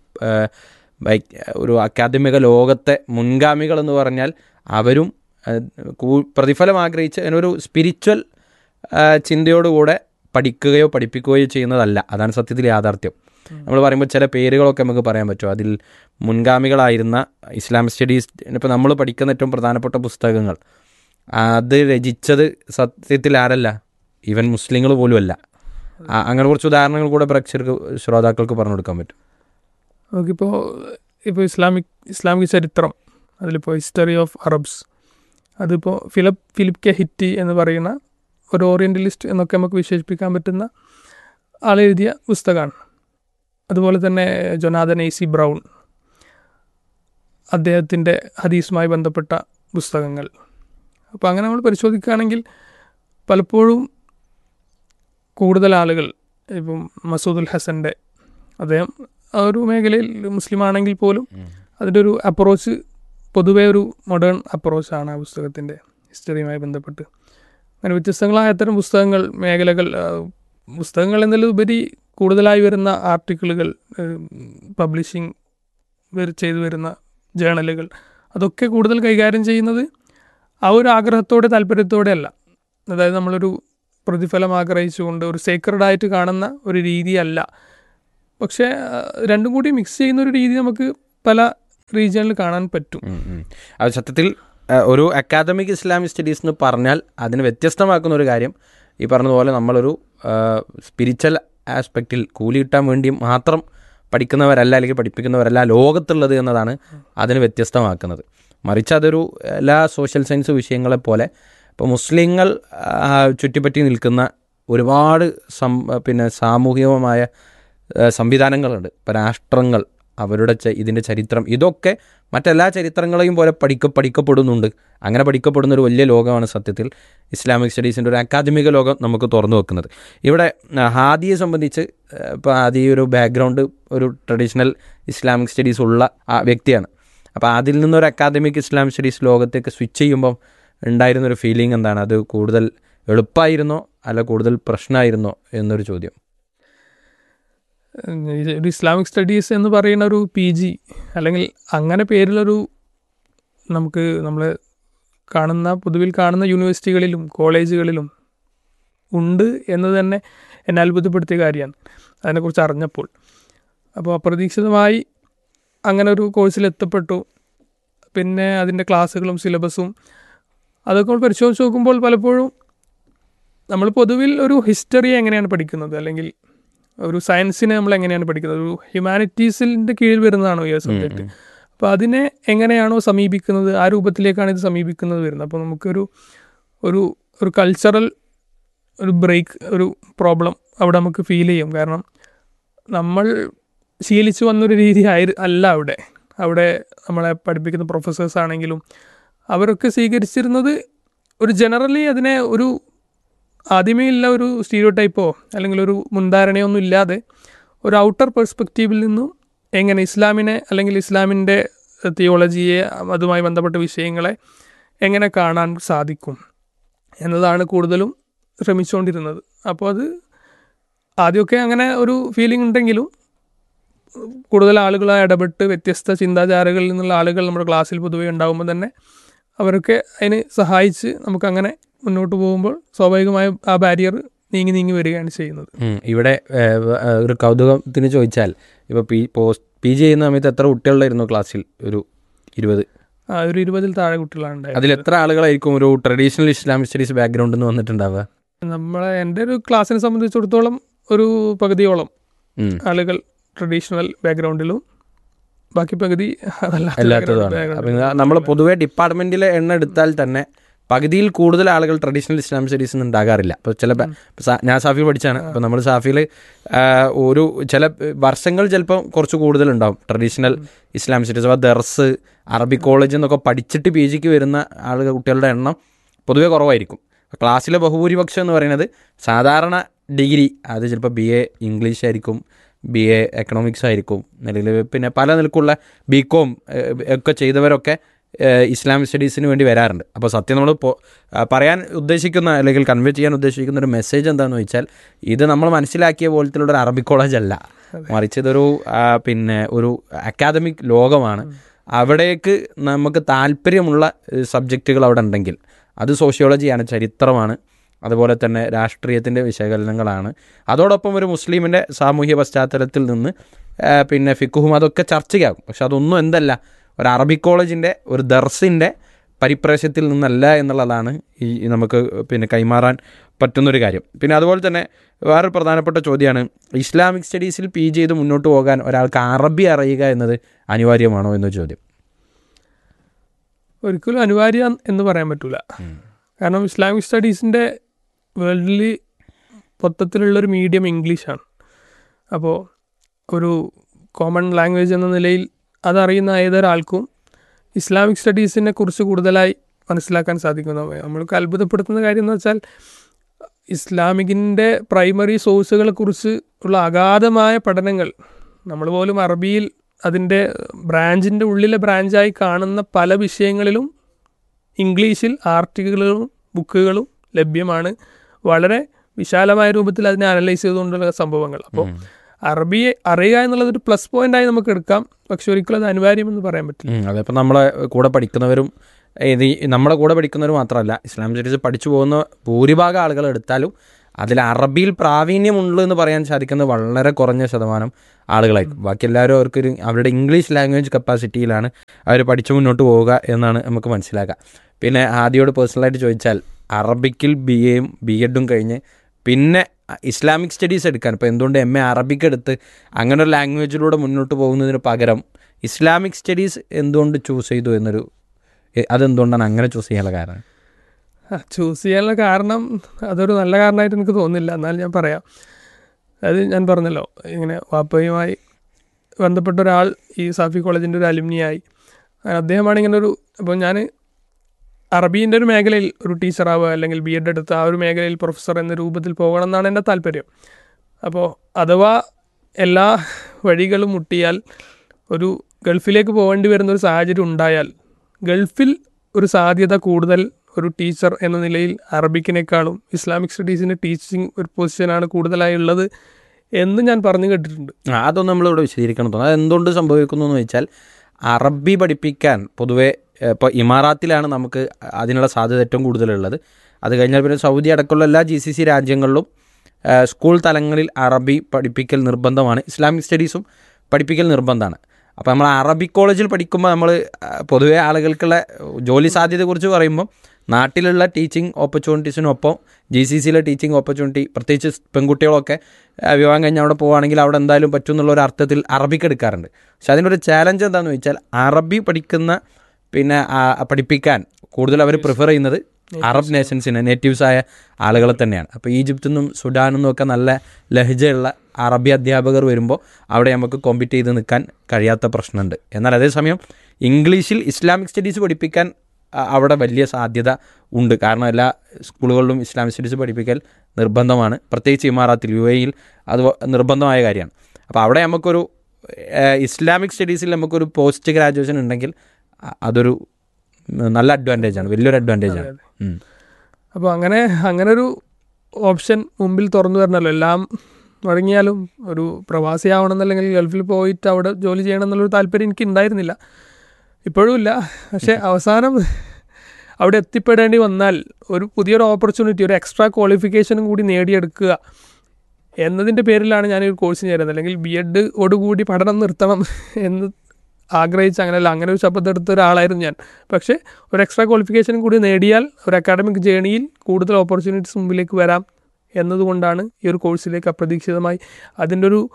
ഒരു അക്കാദമിക ലോകത്തെ മുൻഗാമികൾ എന്ന് പറഞ്ഞാൽ അവരും പ്രതിഫലം ആഗ്രഹിച്ച് അതിനൊരു സ്പിരിച്വൽ ചിന്തയോടുകൂടെ പഠിക്കുകയോ പഠിപ്പിക്കുകയോ ചെയ്യുന്നതല്ല. അതാണ് സത്യത്തിൽ യാഥാർത്ഥ്യം. നമ്മൾ പറയുമ്പോൾ ചില പേരുകളൊക്കെ നമുക്ക് പറയാൻ പറ്റും. അതിൽ മുൻഗാമികളായിരുന്ന ഇസ്ലാമിക് സ്റ്റഡീസ് ഇപ്പോൾ നമ്മൾ പഠിക്കുന്ന ഏറ്റവും പ്രധാനപ്പെട്ട പുസ്തകങ്ങൾ അത് രചിച്ചത് സത്യത്തിൽ ആരല്ല, ഈവൻ മുസ്ലിങ്ങൾ പോലും അല്ല. അങ്ങനെ കുറച്ച് ഉദാഹരണങ്ങൾ കൂടെ പ്രേക്ഷകർക്ക് ശ്രോതാക്കൾക്ക് പറഞ്ഞു കൊടുക്കാൻ പറ്റും. നമുക്കിപ്പോൾ ഇപ്പോൾ ഇസ്ലാമിക് ഇസ്ലാമിക് ചരിത്രം, അതിലിപ്പോൾ ഹിസ്റ്ററി ഓഫ് അറബ്സ്, അതിപ്പോൾ ഫിലിപ്പ് ഫിലിപ്പ് കെ ഹിറ്റി എന്ന് പറയുന്ന ഒരു ഓറിയൻ്റലിസ്റ്റ് എന്നൊക്കെ നമുക്ക് വിശേഷിപ്പിക്കാൻ പറ്റുന്ന ആളെഴുതിയ പുസ്തകമാണ്. അതുപോലെ തന്നെ ജൊനാഥൻ എ സി ബ്രൗൺ, അദ്ദേഹത്തിൻ്റെ ഹദീസുമായി ബന്ധപ്പെട്ട പുസ്തകങ്ങൾ. അപ്പോൾ അങ്ങനെ നമ്മൾ പരിശോധിക്കുകയാണെങ്കിൽ പലപ്പോഴും കൂടുതൽ ആളുകൾ ഇപ്പം മസൂദുൽ ഹസൻ്റെ, അദ്ദേഹം ആ ഒരു മേഖലയിൽ മുസ്ലിം ആണെങ്കിൽ പോലും അതിൻ്റെ ഒരു അപ്രോച്ച് പൊതുവേ ഒരു മോഡേൺ അപ്രോച്ചാണ് ആ പുസ്തകത്തിൻ്റെ ഹിസ്റ്ററിയുമായി ബന്ധപ്പെട്ട്. അങ്ങനെ വ്യത്യസ്തങ്ങളായ അത്തരം പുസ്തകങ്ങൾ, മേഖലകൾ, പുസ്തകങ്ങൾ എന്നതിലുപരി കൂടുതലായി വരുന്ന ആർട്ടിക്കിളുകൾ, പബ്ലിഷിംഗ് ചെയ്തു വരുന്ന ജേണലുകൾ, അതൊക്കെ കൂടുതൽ കൈകാര്യം ചെയ്യുന്നത് ആ ഒരു ആഗ്രഹത്തോടെ താല്പര്യത്തോടെ അല്ല. അതായത് നമ്മളൊരു പ്രതിഫലം ആഗ്രഹിച്ചുകൊണ്ട് ഒരു സേക്രഡായിട്ട് കാണുന്ന ഒരു രീതിയല്ല. പക്ഷേ രണ്ടും കൂടി മിക്സ് ചെയ്യുന്ന ഒരു രീതി നമുക്ക് പല റീജിയനിൽ കാണാൻ പറ്റും. അത് സത്യത്തിൽ ഒരു അക്കാദമിക് ഇസ്ലാമിക് സ്റ്റഡീസ് എന്ന് പറഞ്ഞാൽ അതിന് വ്യത്യസ്തമാക്കുന്ന ഒരു കാര്യം ഈ പറഞ്ഞതുപോലെ നമ്മളൊരു സ്പിരിച്വൽ ആസ്പെക്റ്റിൽ കൂലി കിട്ടാൻ വേണ്ടി മാത്രം പഠിക്കുന്നവരല്ല അല്ലെങ്കിൽ പഠിപ്പിക്കുന്നവരല്ല ലോകത്തുള്ളത് എന്നതാണ് അതിന് വ്യത്യസ്തമാക്കുന്നത്. മറിച്ച് അതൊരു എല്ലാ സോഷ്യൽ സയൻസ് വിഷയങ്ങളെപ്പോലെ ഇപ്പോൾ മുസ്ലിങ്ങൾ ചുറ്റിപ്പറ്റി നിൽക്കുന്ന ഒരുപാട് സം പിന്നെ സാമൂഹികമായ സംവിധാനങ്ങളുണ്ട്. ഇപ്പോൾ രാഷ്ട്രങ്ങൾ, അവരുടെ ഇതിൻ്റെ ചരിത്രം, ഇതൊക്കെ മറ്റെല്ലാ ചരിത്രങ്ങളെയും പോലെ പഠിക്ക പഠിക്കപ്പെടുന്നുണ്ട്. അങ്ങനെ പഠിക്കപ്പെടുന്ന ഒരു വലിയ ലോകമാണ് സത്യത്തിൽ ഇസ്ലാമിക് സ്റ്റഡീസിൻ്റെ ഒരു അക്കാദമിക ലോകം നമുക്ക് തുറന്നു വെക്കുന്നത്. ഇവിടെ ഹാദിയെ സംബന്ധിച്ച് ഇപ്പോൾ ഹാദി ഒരു ബാക്ക്ഗ്രൗണ്ട് ഒരു ട്രഡീഷണൽ ഇസ്ലാമിക് സ്റ്റഡീസ് ഉള്ള വ്യക്തിയാണ്. അപ്പോൾ അതിൽ നിന്നൊരു അക്കാദമിക് ഇസ്ലാമിക് സ്റ്റഡീസ് ലോകത്തേക്ക് സ്വിച്ച് ചെയ്യുമ്പം ഉണ്ടായിരുന്നൊരു ഫീലിംഗ് എന്താണ്? അത് കൂടുതൽ എളുപ്പമായിരുന്നോ അല്ല കൂടുതൽ പ്രശ്നമായിരുന്നോ എന്നൊരു ചോദ്യം. ഒരു ഇസ്ലാമിക് സ്റ്റഡീസ് എന്ന് പറയുന്ന ഒരു പി ജി അല്ലെങ്കിൽ അങ്ങനെ പേരിലൊരു നമുക്ക് നമ്മൾ കാണുന്ന പൊതുവിൽ കാണുന്ന യൂണിവേഴ്സിറ്റികളിലും കോളേജുകളിലും ഉണ്ട് എന്ന് തന്നെ എന്നെ അത്ഭുതപ്പെടുത്തിയ കാര്യമാണ് അതിനെക്കുറിച്ച് അറിഞ്ഞപ്പോൾ. അപ്പോൾ അപ്രതീക്ഷിതമായി അങ്ങനെ ഒരു കോഴ്സിൽ എത്തപ്പെട്ടു. പിന്നെ അതിൻ്റെ ക്ലാസ്സുകളും സിലബസും അതൊക്കെ പരിശോധിച്ച് നോക്കുമ്പോൾ പലപ്പോഴും നമ്മൾ പൊതുവിൽ ഒരു ഹിസ്റ്ററി എങ്ങനെയാണ് പഠിക്കുന്നത് അല്ലെങ്കിൽ ഒരു സയൻസിനെ നമ്മൾ എങ്ങനെയാണ് പഠിക്കുന്നത്, ഒരു ഹ്യൂമാനിറ്റീസിൻ്റെ കീഴിൽ വരുന്നതാണോ ഈ സബ്ജക്റ്റ്. അപ്പോൾ അതിനെ എങ്ങനെയാണോ സമീപിക്കുന്നത് ആ രൂപത്തിലേക്കാണ് ഇത് സമീപിക്കുന്നത് വരുന്നത്. അപ്പോൾ നമുക്കൊരു ഒരു ഒരു കൾച്ചറൽ ഒരു ബ്രേക്ക്, ഒരു പ്രോബ്ലം അവിടെ നമുക്ക് ഫീൽ ചെയ്യും. കാരണം നമ്മൾ ശീലിച്ചു വന്നൊരു രീതി ആയി അല്ല അവിടെ അവിടെ നമ്മളെ പഠിപ്പിക്കുന്ന പ്രൊഫസേഴ്സ് ആണെങ്കിലും അവരൊക്കെ സ്വീകരിച്ചിരുന്നത് ഒരു ജനറലി അതിനെ ഒരു ആദ്യമേ ഇല്ല ഒരു സ്റ്റീരിയോ ടൈപ്പോ അല്ലെങ്കിൽ ഒരു മുൻധാരണയോ ഒന്നും ഇല്ലാതെ ഒരു ഔട്ടർ പെർസ്പെക്റ്റീവിൽ നിന്നും എങ്ങനെ ഇസ്ലാമിനെ അല്ലെങ്കിൽ ഇസ്ലാമിൻ്റെ തിയോളജിയെ അതുമായി ബന്ധപ്പെട്ട വിഷയങ്ങളെ എങ്ങനെ കാണാൻ സാധിക്കും എന്നതാണ് കൂടുതലും ശ്രമിച്ചുകൊണ്ടിരുന്നത്. അപ്പോൾ അത് ആദ്യമൊക്കെ അങ്ങനെ ഒരു ഫീലിംഗ് ഉണ്ടെങ്കിലും കൂടുതൽ ആളുകളായി ഇടപെട്ട് വ്യത്യസ്ത ചിന്താധാരകളിൽ നിന്നുള്ള ആളുകൾ നമ്മുടെ ക്ലാസ്സിൽ പൊതുവേ ഉണ്ടാകുമ്പോൾ തന്നെ അവരൊക്കെ അതിന് സഹായിച്ച് നമുക്കങ്ങനെ മുന്നോട്ട് പോകുമ്പോൾ സ്വാഭാവികമായും ആ ബാരിയർ നീങ്ങി നീങ്ങി വരികയാണ് ചെയ്യുന്നത്. ഇവിടെ ഒരു കൗതുകത്തിന് ചോദിച്ചാൽ ഇപ്പോൾ പി പോസ്റ്റ് പി ജി ചെയ്യുന്ന സമയത്ത് എത്ര കുട്ടികളുണ്ടായിരുന്നു ക്ലാസ്സിൽ? ഒരു ഇരുപത് ആ ഒരു ഇരുപതിൽ താഴെ കുട്ടികളാണ്. അതിൽ എത്ര ആളുകളായിരിക്കും ഒരു ട്രഡീഷണൽ ഇസ്ലാമിക് സ്റ്റഡീസ് ബാക്ക്ഗ്രൗണ്ടിൽ നിന്ന് വന്നിട്ടുണ്ടാവുക? നമ്മളെ എൻ്റെ ഒരു ക്ലാസ്സിനെ സംബന്ധിച്ചിടത്തോളം ഒരു പകുതിയോളം ആളുകൾ ട്രഡീഷണൽ ബാക്ക്ഗ്രൗണ്ടിലും ബാക്കി പകുതി അല്ലാത്തതുമാണ്. നമ്മൾ പൊതുവെ ഡിപ്പാർട്ട്മെൻറ്റിലെ എണ്ണം എടുത്താൽ തന്നെ പകുതിയിൽ കൂടുതൽ ആളുകൾ ട്രഡീഷണൽ ഇസ്ലാമിക് സ്റ്റഡീസ് ഉണ്ടാകാറില്ല. ഇപ്പോൾ ചില ഞാൻ സാഫിയിൽ പഠിച്ചാണ്. അപ്പോൾ നമ്മൾ സാഫിയിൽ ഒരു ചില വർഷങ്ങൾ ചിലപ്പോൾ കുറച്ച് കൂടുതലുണ്ടാവും ട്രഡീഷണൽ ഇസ്ലാമിക് സ്റ്റഡീസ്. അപ്പോൾ ദർസ്, അറബി കോളേജ് എന്നൊക്കെ പഠിച്ചിട്ട് പി ജിക്ക് വരുന്ന ആളുകൾ കുട്ടികളുടെ എണ്ണം പൊതുവെ കുറവായിരിക്കും. ക്ലാസ്സിലെ ബഹുഭൂരിപക്ഷം എന്ന് പറയുന്നത് സാധാരണ ഡിഗ്രി, അത് ചിലപ്പോൾ ബി എ ഇംഗ്ലീഷ് ആയിരിക്കും, ബി എ എക്കണോമിക്സ് ആയിരിക്കും, അല്ലെങ്കിൽ പിന്നെ പല നിലക്കുള്ള ബി കോം ഒക്കെ ചെയ്തവരൊക്കെ ഇസ്ലാമിക് സ്റ്റഡീസിന് വേണ്ടി വരാറുണ്ട്. അപ്പോൾ സത്യം നമ്മൾ പറയാൻ ഉദ്ദേശിക്കുന്ന അല്ലെങ്കിൽ കൺവേ ചെയ്യാൻ ഉദ്ദേശിക്കുന്ന ഒരു മെസ്സേജ് എന്താണെന്ന് വെച്ചാൽ, ഇത് നമ്മൾ മനസ്സിലാക്കിയ പോലത്തിലുള്ള ഒരു അറബി കോളേജ് അല്ല, മറിച്ച് ഇതൊരു പിന്നെ ഒരു അക്കാദമിക് ലോകമാണ്. അവിടേക്ക് നമുക്ക് താല്പര്യമുള്ള സബ്ജക്റ്റുകൾ അവിടെ ഉണ്ടെങ്കിൽ അത് സോഷ്യോളജിയാണ്, ചരിത്രമാണ്, അതുപോലെ തന്നെ രാഷ്ട്രീയത്തിൻ്റെ വിശകലനങ്ങളാണ്. അതോടൊപ്പം ഒരു മുസ്ലിമിൻ്റെ സാമൂഹ്യ പശ്ചാത്തലത്തിൽ നിന്ന് പിന്നെ ഫിഖുഹും അതൊക്കെ ചർച്ചയാകും. പക്ഷെ അതൊന്നും എന്തല്ല ഒരു അറബി കോളേജിൻ്റെ ഒരു ദർസിൻ്റെ പരിപ്രേക്ഷ്യത്തിൽ നിന്നല്ല എന്നുള്ളതാണ് ഈ നമുക്ക് പിന്നെ കൈമാറാൻ പറ്റുന്നൊരു കാര്യം. പിന്നെ അതുപോലെ തന്നെ വേറൊരു പ്രധാനപ്പെട്ട ചോദ്യമാണ്, ഇസ്ലാമിക് സ്റ്റഡീസിൽ പി ജി ചെയ്ത് മുന്നോട്ട് പോകാൻ ഒരാൾക്ക് അറബി അറിയുക എന്നത് അനിവാര്യമാണോ എന്ന ചോദ്യം. ഒരിക്കലും അനിവാര്യം എന്ന് പറയാൻ പറ്റില്ല. കാരണം ഇസ്ലാമിക് സ്റ്റഡീസിൻ്റെ വേൾഡിൽ മൊത്തത്തിലുള്ളൊരു മീഡിയം ഇംഗ്ലീഷാണ്. അപ്പോൾ ഒരു കോമൺ ലാംഗ്വേജ് എന്ന നിലയിൽ അതറിയുന്ന ഏതൊരാൾക്കും ഇസ്ലാമിക് സ്റ്റഡീസിനെ കുറിച്ച് കൂടുതലായി മനസ്സിലാക്കാൻ സാധിക്കുന്നു. നമ്മൾക്ക് അത്ഭുതപ്പെടുത്തുന്ന കാര്യം എന്ന് വെച്ചാൽ, ഇസ്ലാമിക്കിൻ്റെ പ്രൈമറി സോഴ്സുകളെ കുറിച്ച് ഉള്ള അഗാധമായ പഠനങ്ങൾ നമ്മൾ പോലും അറബിയിൽ അതിൻ്റെ ബ്രാഞ്ചിൻ്റെ ഉള്ളിലെ ബ്രാഞ്ചായി കാണുന്ന പല വിഷയങ്ങളിലും ഇംഗ്ലീഷിൽ ആർട്ടിക്കിളുകളും ബുക്കുകളും ലഭ്യമാണ്. വളരെ വിശാലമായ രൂപത്തിൽ അതിനെ അനലൈസ് ചെയ്തുകൊണ്ടുള്ള സംഭവങ്ങൾ. അപ്പോൾ അറബിയെ അറിയുക എന്നുള്ളതൊരു പ്ലസ് പോയിൻ്റായി നമുക്ക് എടുക്കാം, പക്ഷെ ഒരിക്കലും അത് അനിവാര്യമെന്ന് പറയാൻ പറ്റില്ല. അതിപ്പോൾ നമ്മളെ കൂടെ പഠിക്കുന്നവരും ഇത് നമ്മുടെ കൂടെ പഠിക്കുന്നവർ മാത്രമല്ല, ഇസ്ലാമിക് സ്റ്റഡീസ് പഠിച്ചു പോകുന്ന ഭൂരിഭാഗം ആളുകൾ എടുത്താലും അതിൽ അറബിയിൽ പ്രാവീണ്യമുള്ളൂ എന്ന് പറയാൻ സാധിക്കുന്നത് വളരെ കുറഞ്ഞ ശതമാനം ആളുകളായിരിക്കും. ബാക്കി എല്ലാവരും അവർക്കൊരു അവരുടെ ഇംഗ്ലീഷ് ലാംഗ്വേജ് കപ്പാസിറ്റിയിലാണ് അവർ പഠിച്ചു മുന്നോട്ട് പോവുക എന്നാണ് നമുക്ക് മനസ്സിലാക്കുക. പിന്നെ ആദ്യയോട് പേഴ്സണലായിട്ട് ചോദിച്ചാൽ, അറബിക്കിൽ ബി എയും ബി എഡും കഴിഞ്ഞ് പിന്നെ ഇസ്ലാമിക് സ്റ്റഡീസ് എടുക്കാൻ, ഇപ്പോൾ എന്തുകൊണ്ട് എം എ അറബിക്ക് എടുത്ത് അങ്ങനെ ഒരു ലാംഗ്വേജിലൂടെ മുന്നോട്ട് പോകുന്നതിന് പകരം ഇസ്ലാമിക് സ്റ്റഡീസ് എന്തുകൊണ്ട് ചൂസ് ചെയ്തു എന്നൊരു, അതെന്തുകൊണ്ടാണ് അങ്ങനെ ചൂസ് ചെയ്യാനുള്ള കാരണം? ചൂസ് ചെയ്യാനുള്ള കാരണം അതൊരു നല്ല കാരണമായിട്ട് എനിക്ക് തോന്നുന്നില്ല, എന്നാലും ഞാൻ പറയാം. അത് ഞാൻ പറഞ്ഞല്ലോ, ഇങ്ങനെ വാപ്പയുമായി ബന്ധപ്പെട്ട ഒരാൾ ഈ സാഫി കോളേജിൻ്റെ ഒരു അലുമിനിയായി, അദ്ദേഹമാണ് ഇങ്ങനെ ഒരു, അപ്പോൾ ഞാൻ അറബീൻ്റെ ഒരു മേഖലയിൽ ഒരു ടീച്ചറാവുക അല്ലെങ്കിൽ ബി എഡ് എടുത്ത് ആ ഒരു മേഖലയിൽ പ്രൊഫസർ എന്ന രൂപത്തിൽ പോകണം എന്നാണ് എൻ്റെ താല്പര്യം. അപ്പോൾ അഥവാ എല്ലാ വഴികളും മുട്ടിയാൽ ഒരു ഗൾഫിലേക്ക് പോകേണ്ടി വരുന്നൊരു സാഹചര്യം ഉണ്ടായാൽ, ഗൾഫിൽ ഒരു സാധ്യത കൂടുതൽ ഒരു ടീച്ചർ എന്ന നിലയിൽ അറബിക്കിനേക്കാളും ഇസ്ലാമിക് സ്റ്റഡീസിൻ്റെ ടീച്ചിങ് ഒരു പൊസിഷനാണ് കൂടുതലായി ഉള്ളത് എന്ന് ഞാൻ പറഞ്ഞു കേട്ടിട്ടുണ്ട്. അതൊന്നും നമ്മളിവിടെ വിശദീകരിക്കണം തോന്നുന്നു. അത് എന്തുകൊണ്ട് സംഭവിക്കുന്നു എന്ന് വെച്ചാൽ, അറബി പഠിപ്പിക്കാൻ പൊതുവേ ഇപ്പോൾ ഇമാറാത്തിലാണ് നമുക്ക് അതിനുള്ള സാധ്യത ഏറ്റവും കൂടുതലുള്ളത്. അത് കഴിഞ്ഞാൽ പിന്നെ സൗദി അടക്കമുള്ള എല്ലാ ജി സി സി രാജ്യങ്ങളിലും സ്കൂൾ തലങ്ങളിൽ അറബി പഠിപ്പിക്കൽ നിർബന്ധമാണ്, ഇസ്ലാമിക് സ്റ്റഡീസും പഠിപ്പിക്കൽ നിർബന്ധമാണ്. അപ്പോൾ നമ്മൾ അറബി കോളേജിൽ പഠിക്കുമ്പോൾ നമ്മൾ പൊതുവേ ആളുകൾക്കുള്ള ജോലി സാധ്യതയെക്കുറിച്ച് പറയുമ്പം നാട്ടിലുള്ള ടീച്ചിങ് ഓപ്പർച്യൂണിറ്റീസിനൊപ്പം ജി സി സിയിലെ ടീച്ചിങ് ഓപ്പർച്യൂണിറ്റി, പ്രത്യേകിച്ച് പെൺകുട്ടികളൊക്കെ വിവാഹം കഴിഞ്ഞ് അവിടെ പോവുകയാണെങ്കിൽ അവിടെ എന്തായാലും പറ്റും എന്നുള്ളൊരു അർത്ഥത്തിൽ അറബിക്ക് എടുക്കാറുണ്ട്. പക്ഷെ അതിനൊരു ചാലഞ്ച് എന്താണെന്ന് വെച്ചാൽ, അറബി പഠിക്കുന്ന പിന്നെ പഠിപ്പിക്കാൻ കൂടുതൽ അവർ പ്രിഫർ ചെയ്യുന്നത് അറബ് നേഷൻസിന് നേറ്റീവ്സായ ആളുകളെ തന്നെയാണ്. അപ്പോൾ ഈജിപ്തിൽ നിന്നും സുഡാനിൽ നിന്നും ഒക്കെ നല്ല ലഹജയുള്ള അറബി അധ്യാപകർ വരുമ്പോൾ അവിടെ നമുക്ക് കോമ്പീറ്റ് ചെയ്ത് നിൽക്കാൻ കഴിയാത്ത പ്രശ്നമുണ്ട്. എന്നാൽ അതേസമയം ഇംഗ്ലീഷിൽ ഇസ്ലാമിക് സ്റ്റഡീസ് പഠിപ്പിക്കാൻ അവിടെ വലിയ സാധ്യത ഉണ്ട്. കാരണം എല്ലാ സ്കൂളുകളിലും ഇസ്ലാമിക് സ്റ്റഡീസ് പഠിപ്പിക്കൽ നിർബന്ധമാണ്, പ്രത്യേകിച്ച് ഇമാറാത്തിൽ യു എയിൽ അത് നിർബന്ധമായ കാര്യമാണ്. അപ്പോൾ അവിടെ നമുക്കൊരു ഇസ്ലാമിക് സ്റ്റഡീസിൽ നമുക്കൊരു പോസ്റ്റ് ഗ്രാജുവേഷൻ ഉണ്ടെങ്കിൽ അതൊരു നല്ല അഡ്വാൻറ്റേജാണ്, വലിയൊരു അഡ്വാൻറ്റേജാണ്. അപ്പോൾ അങ്ങനെ അങ്ങനെ ഒരു ഓപ്ഷൻ മുമ്പിൽ തുറന്നു വരണമല്ലോ. എല്ലാം മുടങ്ങിയാലും ഒരു പ്രവാസിയാവണം എന്നല്ലെങ്കിൽ ഗൾഫിൽ പോയിട്ട് അവിടെ ജോലി ചെയ്യണം എന്നുള്ളൊരു താല്പര്യം എനിക്ക് ഉണ്ടായിരുന്നില്ല, ഇപ്പോഴും ഇല്ല. പക്ഷേ അവസാനം അവിടെ എത്തിപ്പെടേണ്ടി വന്നാൽ ഒരു പുതിയൊരു ഓപ്പർച്യൂണിറ്റി, ഒരു എക്സ്ട്രാ ക്വാളിഫിക്കേഷനും കൂടി നേടിയെടുക്കുക എന്നതിൻ്റെ പേരിലാണ് ഞാനൊരു കോഴ്സിന് ചേരുന്നത്. അല്ലെങ്കിൽ ബി എഡോടുകൂടി പഠനം നിർത്തണം എന്ന് ആഗ്രഹിച്ച് അങ്ങനെയല്ല, അങ്ങനെ ഒരു ശബ്ദം എടുത്ത ഒരാളായിരുന്നു ഞാൻ. പക്ഷേ ഒരു എക്സ്ട്രാ ക്വാളിഫിക്കേഷൻ കൂടി നേടിയാൽ ഒരു അക്കാഡമിക് ജേണിയിൽ കൂടുതൽ ഓപ്പർച്യൂണിറ്റീസ് മുമ്പിലേക്ക് വരാം എന്നതുകൊണ്ടാണ് ഈ ഒരു കോഴ്സിലേക്ക് അപ്രതീക്ഷിതമായി അതിൻ്റെ ഒരു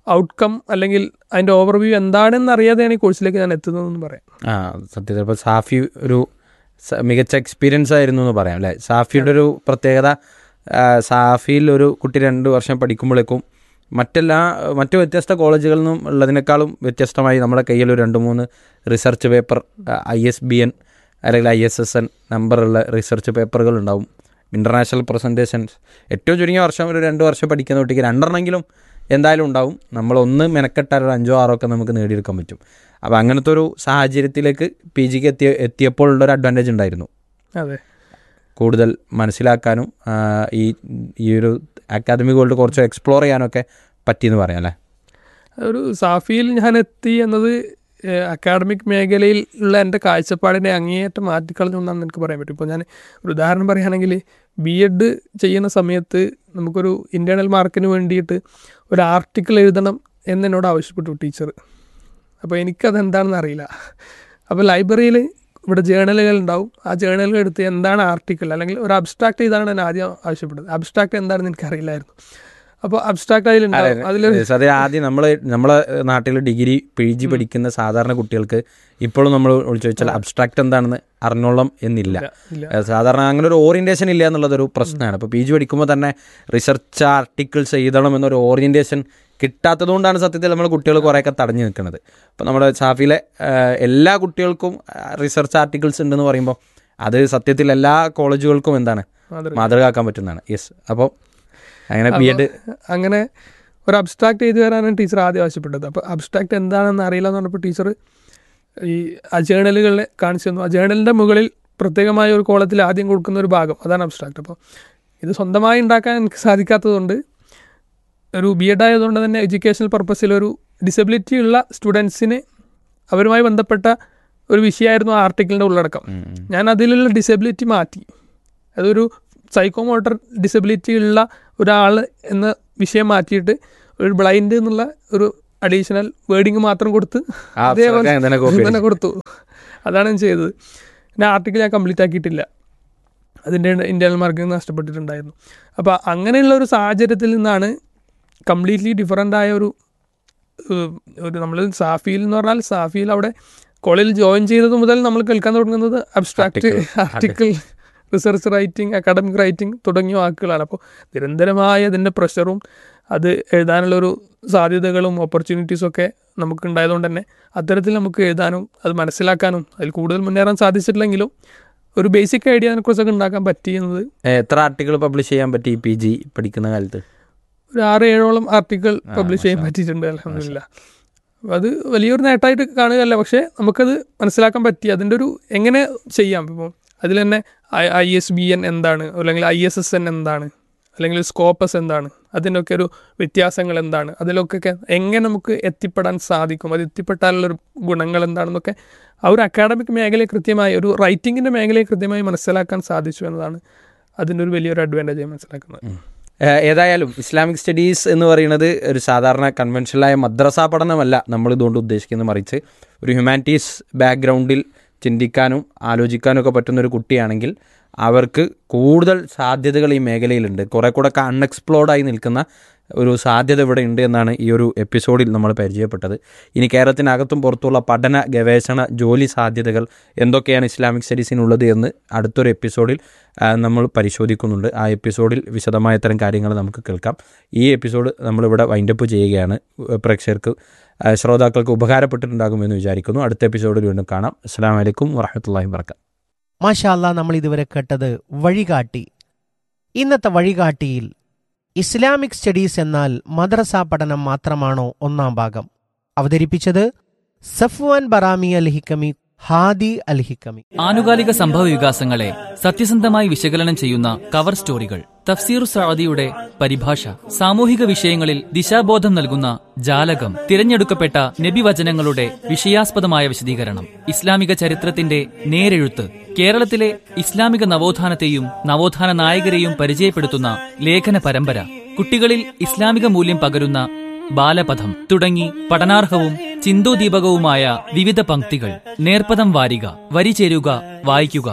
ഔട്ട്കം അല്ലെങ്കിൽ അതിൻ്റെ ഓവർവ്യൂ എന്താണെന്ന് അറിയാതെയാണ് ഈ കോഴ്സിലേക്ക് ഞാൻ എത്തുന്നതെന്ന് പറയാം. ആ സത്യത്തിൽ ഇപ്പോൾ സാഫി ഒരു സ- മികച്ച എക്സ്പീരിയൻസ് ആയിരുന്നു എന്ന് പറയാം അല്ലേ. സാഫിയുടെ ഒരു പ്രത്യേകത, ആ, സാഫിയിൽ ഒരു കുട്ടി രണ്ട് വർഷം പഠിക്കുമ്പോഴേക്കും മറ്റെല്ലാ മറ്റു വ്യത്യസ്ത കോളേജുകളിൽ നിന്നും ഉള്ളതിനേക്കാളും വ്യത്യസ്തമായി നമ്മുടെ കയ്യിൽ ഒരു രണ്ട് മൂന്ന് research paper, I S B N അല്ലെങ്കിൽ ഐ എസ് എസ് എൻ നമ്പറുള്ള റിസർച്ച് പേപ്പറുകൾ ഉണ്ടാവും. ഇൻ്റർനാഷണൽ പ്രസൻറ്റേഷൻസ് ഏറ്റവും ചുരുങ്ങിയ വർഷം ഒരു രണ്ട് വർഷം പഠിക്കുന്ന കുട്ടിക്ക് രണ്ടെണ്ണമെങ്കിലും എന്തായാലും ഉണ്ടാവും. നമ്മളൊന്ന് മെനക്കെട്ടാൽ ഒരു അഞ്ചോ ആറോ ഒക്കെ നമുക്ക് നേടിയെടുക്കാൻ പറ്റും. അപ്പോൾ അങ്ങനത്തെ ഒരു സാഹചര്യത്തിലേക്ക് പി ജിക്ക് എത്തിയ എത്തിയപ്പോഴുള്ളൊരു അഡ്വാൻറ്റേജ് ഉണ്ടായിരുന്നു. അതെ, കൂടുതൽ മനസ്സിലാക്കാനും ആ, ഈ ഈ ഒരു അക്കാദമിക് വേൾഡ് കുറച്ച് എക്സ്പ്ലോർ ചെയ്യാനൊക്കെ പറ്റിയെന്ന് പറയാം അല്ലേ. ഒരു സാഫിയിൽ ഞാൻ എത്തി എന്നത് അക്കാഡമിക് മേഖലയിൽ ഉള്ള എൻ്റെ കാഴ്ചപ്പാടിനെ അങ്ങേയറ്റം മാറ്റിക്കളഞ്ഞു എന്നാണ് എനിക്ക് പറയാൻ പറ്റും. ഇപ്പോൾ ഞാൻ ഒരു ഉദാഹരണം പറയുകയാണെങ്കിൽ ബി എഡ് ചെയ്യുന്ന സമയത്ത് നമുക്കൊരു ഇൻറ്റേർണൽ മാർക്കിന് വേണ്ടിയിട്ട് ഒരു ആർട്ടിക്കിൾ എഴുതണം എന്നോട് ആവശ്യപ്പെട്ടു ടീച്ചർ. അപ്പോൾ എനിക്കതെന്താണെന്ന് അറിയില്ല. അപ്പോൾ ലൈബ്രറിയിൽ ഇവിടെ ജേണലുകൾ ഉണ്ടാവും. ആ ജേണലുകൾ എടുത്ത് എന്താണ് ആർട്ടിക്കിൾ അല്ലെങ്കിൽ ഒരു അബ്സ്ട്രാക്ട് ചെയ്താണ് ഞാൻ ആദ്യം ആവശ്യപ്പെട്ടത്. അബ്സ്ട്രാക്ട് എന്താണെന്ന് എനിക്കറിയില്ലായിരുന്നു. അപ്പോൾ അബ്സ്ട്രാക്ട് അതിലുണ്ടാവും. അതിലൊരു അതെ, ആദ്യം നമ്മൾ നമ്മളെ നാട്ടിൽ ഡിഗ്രി പി ജി പഠിക്കുന്ന സാധാരണ കുട്ടികൾക്ക് ഇപ്പോഴും നമ്മൾ ചോദിച്ചാൽ അബ്സ്ട്രാക്ട് എന്താണെന്ന് അറിഞ്ഞോളം എന്നില്ല. സാധാരണ അങ്ങനെ ഒരു ഓറിയൻറ്റേഷൻ ഇല്ല എന്നുള്ളതൊരു പ്രശ്നമാണ്. ഇപ്പോൾ പി ജി പഠിക്കുമ്പോൾ തന്നെ റിസർച്ച് ആർട്ടിക്കിൾസ് എഴുതണം എന്നൊരു ഓറിയൻറ്റേഷൻ കിട്ടാത്തതുകൊണ്ടാണ് സത്യത്തിൽ നമ്മൾ കുട്ടികൾ കുറേയൊക്കെ തടഞ്ഞു നിൽക്കുന്നത്. അപ്പോൾ നമ്മുടെ സാഫിയിലെ എല്ലാ കുട്ടികൾക്കും റിസർച്ച് ആർട്ടിക്കിൾസ് ഉണ്ടെന്ന് പറയുമ്പോൾ അത് സത്യത്തിൽ എല്ലാ കോളേജുകൾക്കും എന്താണ് മാതൃകയാക്കാൻ പറ്റുന്നതാണ്. യെസ്, അപ്പോൾ അങ്ങനെ ബി എഡ് അങ്ങനെ ഒരു അബ്സ്ട്രാക്ട് ചെയ്ത് തരാനാണ് ടീച്ചർ ആദ്യം ആവശ്യപ്പെട്ടത്. അപ്പോൾ അബ്സ്ട്രാക്ട് എന്താണെന്ന് അറിയില്ല എന്ന് പറഞ്ഞപ്പോൾ ടീച്ചർ ഈ ആ ജേണലുകളെ കാണിച്ചു തന്നു. ആ ജേണലിൻ്റെ മുകളിൽ പ്രത്യേകമായ ഒരു കോളത്തിൽ ആദ്യം കൊടുക്കുന്ന ഒരു ഭാഗം, അതാണ് അബ്സ്ട്രാക്ട്. അപ്പോൾ ഇത് സ്വന്തമായി ഉണ്ടാക്കാൻ എനിക്ക് സാധിക്കാത്തതുകൊണ്ട് ഒരു ബി എഡ് ആയതുകൊണ്ട് തന്നെ എഡ്യൂക്കേഷണൽ പർപ്പസിൽ ഒരു ഡിസബിലിറ്റി ഉള്ള സ്റ്റുഡൻസിന് അവരുമായി ബന്ധപ്പെട്ട ഒരു വിഷയമായിരുന്നു ആ ആർട്ടിക്കിളിൻ്റെ ഉള്ളടക്കം. ഞാൻ അതിലുള്ള ഡിസബിലിറ്റി മാറ്റി, അതൊരു സൈക്കോമോട്ടർ ഡിസബിലിറ്റി ഉള്ള ഒരാൾ എന്ന വിഷയം മാറ്റിയിട്ട് ഒരു ബ്ലൈൻഡ് എന്നുള്ള ഒരു അഡീഷണൽ വേർഡിങ് മാത്രം കൊടുത്ത് അതേപോലെ തന്നെ കൊടുത്തു. അതാണ് ഞാൻ ചെയ്തത്. പിന്നെ ആർട്ടിക്കിൾ ഞാൻ കംപ്ലീറ്റ് ആക്കിയിട്ടില്ല, അതിൻ്റെ ഇൻറ്റേർണൽ മാർക്കിംഗ് നഷ്ടപ്പെട്ടിട്ടുണ്ടായിരുന്നു. അപ്പോൾ അങ്ങനെയുള്ള ഒരു സാഹചര്യത്തിൽ നിന്നാണ് കംപ്ലീറ്റ്ലി ഡിഫറൻ്റ് ആയ ഒരു ഒരു നമ്മൾ സാഫിയിൽ എന്ന് പറഞ്ഞാൽ സാഫിയിൽ അവിടെ കോളേജിൽ ജോയിൻ ചെയ്തത് മുതൽ നമ്മൾ കേൾക്കാൻ തുടങ്ങുന്നത് abstract article, research writing, academic writing തുടങ്ങിയ വാക്കുകളാണ്. അപ്പോൾ നിരന്തരമായ അതിൻ്റെ പ്രഷറും അത് എഴുതാനുള്ളൊരു സാധ്യതകളും ഓപ്പർച്യൂണിറ്റീസും ഒക്കെ നമുക്ക് ഉണ്ടായതുകൊണ്ട് തന്നെ അത്തരത്തിൽ നമുക്ക് എഴുതാനും അത് മനസ്സിലാക്കാനും അതിൽ കൂടുതൽ മുന്നേറാൻ സാധിച്ചിട്ടില്ലെങ്കിലും ഒരു ബേസിക് ഐഡിയ അതിനെക്കുറിച്ചൊക്കെ ഉണ്ടാക്കാൻ പറ്റിയെന്നത്. എത്ര ആർട്ടിക്കിൾ പബ്ലിഷ് ചെയ്യാൻ പറ്റി പി ജി പഠിക്കുന്ന കാലത്ത്? ഒരു ആറ് ഏഴോളം ആർട്ടിക്കിൾ പബ്ലിഷ് ചെയ്യാൻ പറ്റിയിട്ടുണ്ട്, അൽഹംദുലില്ലാഹ്. അത് വലിയൊരു നേട്ടമായിട്ട് കാണുകയല്ല, പക്ഷേ നമുക്കത് മനസ്സിലാക്കാൻ പറ്റി അതിൻ്റെ ഒരു എങ്ങനെ ചെയ്യാം. ഇപ്പോൾ അതിൽ തന്നെ ഐ എസ് ബി എൻ എന്താണ്, അല്ലെങ്കിൽ ഐ എസ് എസ് എൻ എന്താണ്, അല്ലെങ്കിൽ സ്കോപ്പസ് എന്താണ്, അതിൻ്റെയൊക്കെ ഒരു വ്യത്യാസങ്ങൾ എന്താണ്, അതിലൊക്കെ എങ്ങനെ നമുക്ക് എത്തിപ്പെടാൻ സാധിക്കും, അത് എത്തിപ്പെട്ടാലുള്ളൊരു ഗുണങ്ങൾ എന്താണെന്നൊക്കെ ആ ഒരു അക്കാഡമിക് മേഖലയെ കൃത്യമായി, ഒരു റൈറ്റിങ്ങിൻ്റെ മേഖലയെ കൃത്യമായി മനസ്സിലാക്കാൻ സാധിച്ചു എന്നതാണ് അതിൻ്റെ ഒരു വലിയൊരു അഡ്വാൻറ്റേജായി മനസ്സിലാക്കുന്നത്. ഏതായാലും ഇസ്ലാമിക് സ്റ്റഡീസ് എന്ന് പറയുന്നത് ഒരു സാധാരണ കൺവെൻഷനലായ മദ്രസ പഠനമല്ല നമ്മൾ ഇതുകൊണ്ട് ഉദ്ദേശിക്കുന്നത്, മറിച്ച് ഒരു ഹ്യൂമാനിറ്റീസ് ബാക്ക്ഗ്രൗണ്ടിൽ ചിന്തിക്കാനും ആലോചിക്കാനും ഒക്കെ പറ്റുന്നൊരു കുട്ടിയാണെങ്കിൽ അവർക്ക് കൂടുതൽ സാധ്യതകൾ ഈ മേഖലയിലുണ്ട്. കുറേ കൂടെ ഒക്കെ അൺഎക്സ്പ്ലോർഡായി നിൽക്കുന്ന ഒരു സാധ്യത ഇവിടെ ഉണ്ട് എന്നാണ് ഈ ഒരു എപ്പിസോഡിൽ നമ്മൾ പരിചയപ്പെട്ടത്. ഇനി കേരളത്തിനകത്തും പുറത്തുള്ള പഠന ഗവേഷണ ജോലി സാധ്യതകൾ എന്തൊക്കെയാണ് ഇസ്ലാമിക് സ്റ്റഡീസിനുള്ളത് എന്ന് അടുത്തൊരു എപ്പിസോഡിൽ നമ്മൾ പരിശോധിക്കുന്നുണ്ട്. ആ എപ്പിസോഡിൽ വിശദമായ ഇത്തരം കാര്യങ്ങൾ നമുക്ക് കേൾക്കാം. ഈ എപ്പിസോഡ് നമ്മളിവിടെ വൈൻഡപ്പ് ചെയ്യുകയാണ്. പ്രേക്ഷകർക്ക് ശ്രോതാക്കൾക്ക് ഉപകാരപ്പെട്ടിട്ടുണ്ടാകുമെന്ന് വിചാരിക്കുന്നു. അടുത്ത എപ്പിസോഡിൽ വീണ്ടും കാണാം. അസ്സലാമു അലൈക്കും വറഹ്മത്തുള്ളാഹി വബറകാതുഹു. മാഷാ അല്ലാ, നമ്മൾ ഇതുവരെ കേട്ടത് വഴികാട്ടി. ഇന്നത്തെ വഴികാട്ടിയിൽ ഇസ്ലാമിക് സ്റ്റഡീസ് എന്നാൽ മദ്രസ പഠനം മാത്രമാണോ ഒന്നാം ഭാഗം അവതരിപ്പിച്ചത് സഫ്വാൻ ബറാമി അൽ ഹിക്കമി, ഹാദി അൽ ഹിക്കമി. ആനുകാലിക സംഭവ വികാസങ്ങളെ സത്യസന്ധമായി വിശകലനം ചെയ്യുന്ന കവർ സ്റ്റോറികൾ, തഫ്സീർ സഅദിയുടെ പരിഭാഷ, സാമൂഹിക വിഷയങ്ങളിൽ ദിശാബോധം നൽകുന്ന ജാലകം, തിരഞ്ഞെടുക്കപ്പെട്ട നബിവചനങ്ങളുടെ വിഷയാസ്പദമായ വിശദീകരണം, ഇസ്ലാമിക ചരിത്രത്തിന്റെ നേരെഴുത്ത്, കേരളത്തിലെ ഇസ്ലാമിക നവോത്ഥാനത്തെയും നവോത്ഥാന നായകരെയും പരിചയപ്പെടുത്തുന്ന ലേഖന പരമ്പര, കുട്ടികളിൽ ഇസ്ലാമിക മൂല്യം പകരുന്ന ബാലപഥം തുടങ്ങി പഠനാർഹവും ചിന്തോദീപകവുമായ വിവിധ പംക്തികൾ. നേർപ്പദം വാരിക, വരി ചേരുക, വായിക്കുക.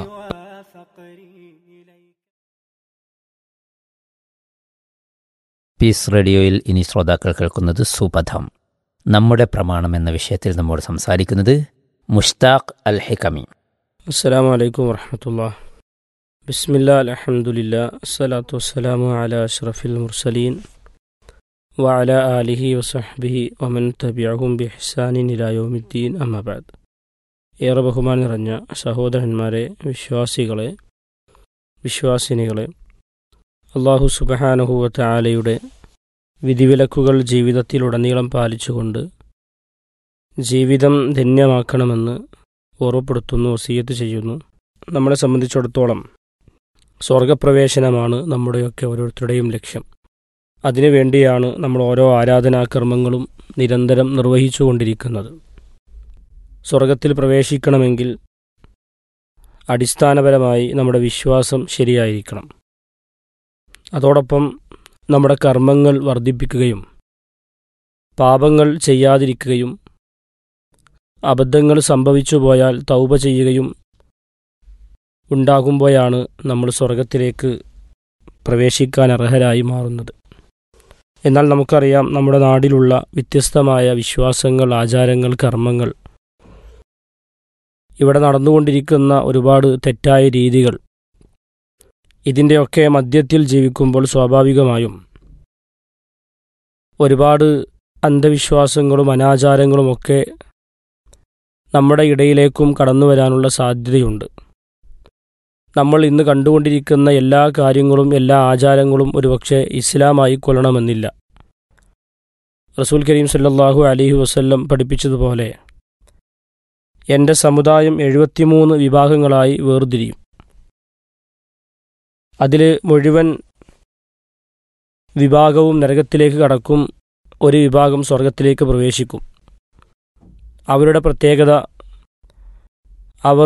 പീസ് റേഡിയോയിൽ ഇനി ശ്രോതാക്കൾ കേൾക്കുന്നത് സുപഥം, നമ്മുടെ പ്രമാണം എന്ന വിഷയത്തിൽ നമ്മോട് സംസാരിക്കുന്നത് മുഷ്താഖ് അൽ ഹിക്കമി. അസ്സലാമു അലൈക്കും വറഹ്മത്തുള്ളാഹി. ബിസ്മില്ലാ അൽഹംദുലില്ലാ അസ്സലാത്തു വസ്സലാമു അലാ അഷ്റഫിൽ മുർസലീൻ വഅലാ ആലിഹി വസഹ്ബിഹി വമൻ തബിഅഹും ബിഇഹ്സാനിൻ ഇലാ യൗമിദ്ദീൻ. അമ്മാ ബഅദ്. ഏറെ ബഹുമാനം നിറഞ്ഞ സഹോദരന്മാരെ, വിശ്വാസികളെ, വിശ്വാസിനികളെ, അല്ലാഹു സുബ്ഹാനഹു വ തആലയുടെ വിധിവിലക്കുകൾ ജീവിതത്തിലുടനീളം പാലിച്ചുകൊണ്ട് ജീവിതം ധന്യമാക്കണമെന്ന് ഓർമ്മപ്പെടുത്തുന്നു, വസിയ്യത്ത് ചെയ്യുന്നു. നമ്മളെ സംബന്ധിച്ചിടത്തോളം സ്വർഗപ്രവേശനമാണ് നമ്മുടെയൊക്കെ ഓരോരുത്തരുടെയും ലക്ഷ്യം. അതിനുവേണ്ടിയാണ് നമ്മൾ ഓരോ ആരാധനാകർമ്മങ്ങളും നിരന്തരം നിർവഹിച്ചു കൊണ്ടിരിക്കുന്നത്. സ്വർഗത്തിൽ പ്രവേശിക്കണമെങ്കിൽ അടിസ്ഥാനപരമായി നമ്മുടെ വിശ്വാസം ശരിയായിരിക്കണം. അതോടൊപ്പം നമ്മുടെ കർമ്മങ്ങൾ വർദ്ധിപ്പിക്കുകയും പാപങ്ങൾ ചെയ്യാതിരിക്കുകയും അബദ്ധങ്ങൾ സംഭവിച്ചു പോയാൽ തൗബ ചെയ്യുകയും ഉണ്ടാകുമ്പോഴാണ് നമ്മൾ സ്വർഗത്തിലേക്ക് പ്രവേശിക്കാൻ അർഹരായി മാറുന്നത്. എന്നാൽ നമുക്കറിയാം, നമ്മുടെ നാട്ടിലുള്ള വ്യത്യസ്തമായ വിശ്വാസങ്ങൾ, ആചാരങ്ങൾ, കർമ്മങ്ങൾ, ഇവിടെ നടന്നുകൊണ്ടിരിക്കുന്ന ഒരുപാട് തെറ്റായ രീതികൾ, ഇതിൻ്റെയൊക്കെ മധ്യത്തിൽ ജീവിക്കുമ്പോൾ സ്വാഭാവികമായും ഒരുപാട് അന്ധവിശ്വാസങ്ങളും അനാചാരങ്ങളുമൊക്കെ നമ്മുടെ ഇടയിലേക്കും കടന്നു വരാനുള്ള സാധ്യതയുണ്ട്. നമ്മൾ ഇന്ന് കണ്ടുകൊണ്ടിരിക്കുന്ന എല്ലാ കാര്യങ്ങളും എല്ലാ ആചാരങ്ങളും ഒരുപക്ഷെ ഇസ്ലാമായി കൊള്ളണമെന്നില്ല. റസൂൽ കരീം സല്ലല്ലാഹു അലൈഹി വസല്ലം പഠിപ്പിച്ചതുപോലെ എൻ്റെ സമുദായം എഴുപത്തിമൂന്ന് വിഭാഗങ്ങളായി വേർതിരിയും. അതിൽ മുഴുവൻ വിഭാഗവും നരകത്തിലേക്ക് കടക്കും, ഒരു വിഭാഗം സ്വർഗത്തിലേക്ക് പ്രവേശിക്കും. അവരുടെ പ്രത്യേകത, അവർ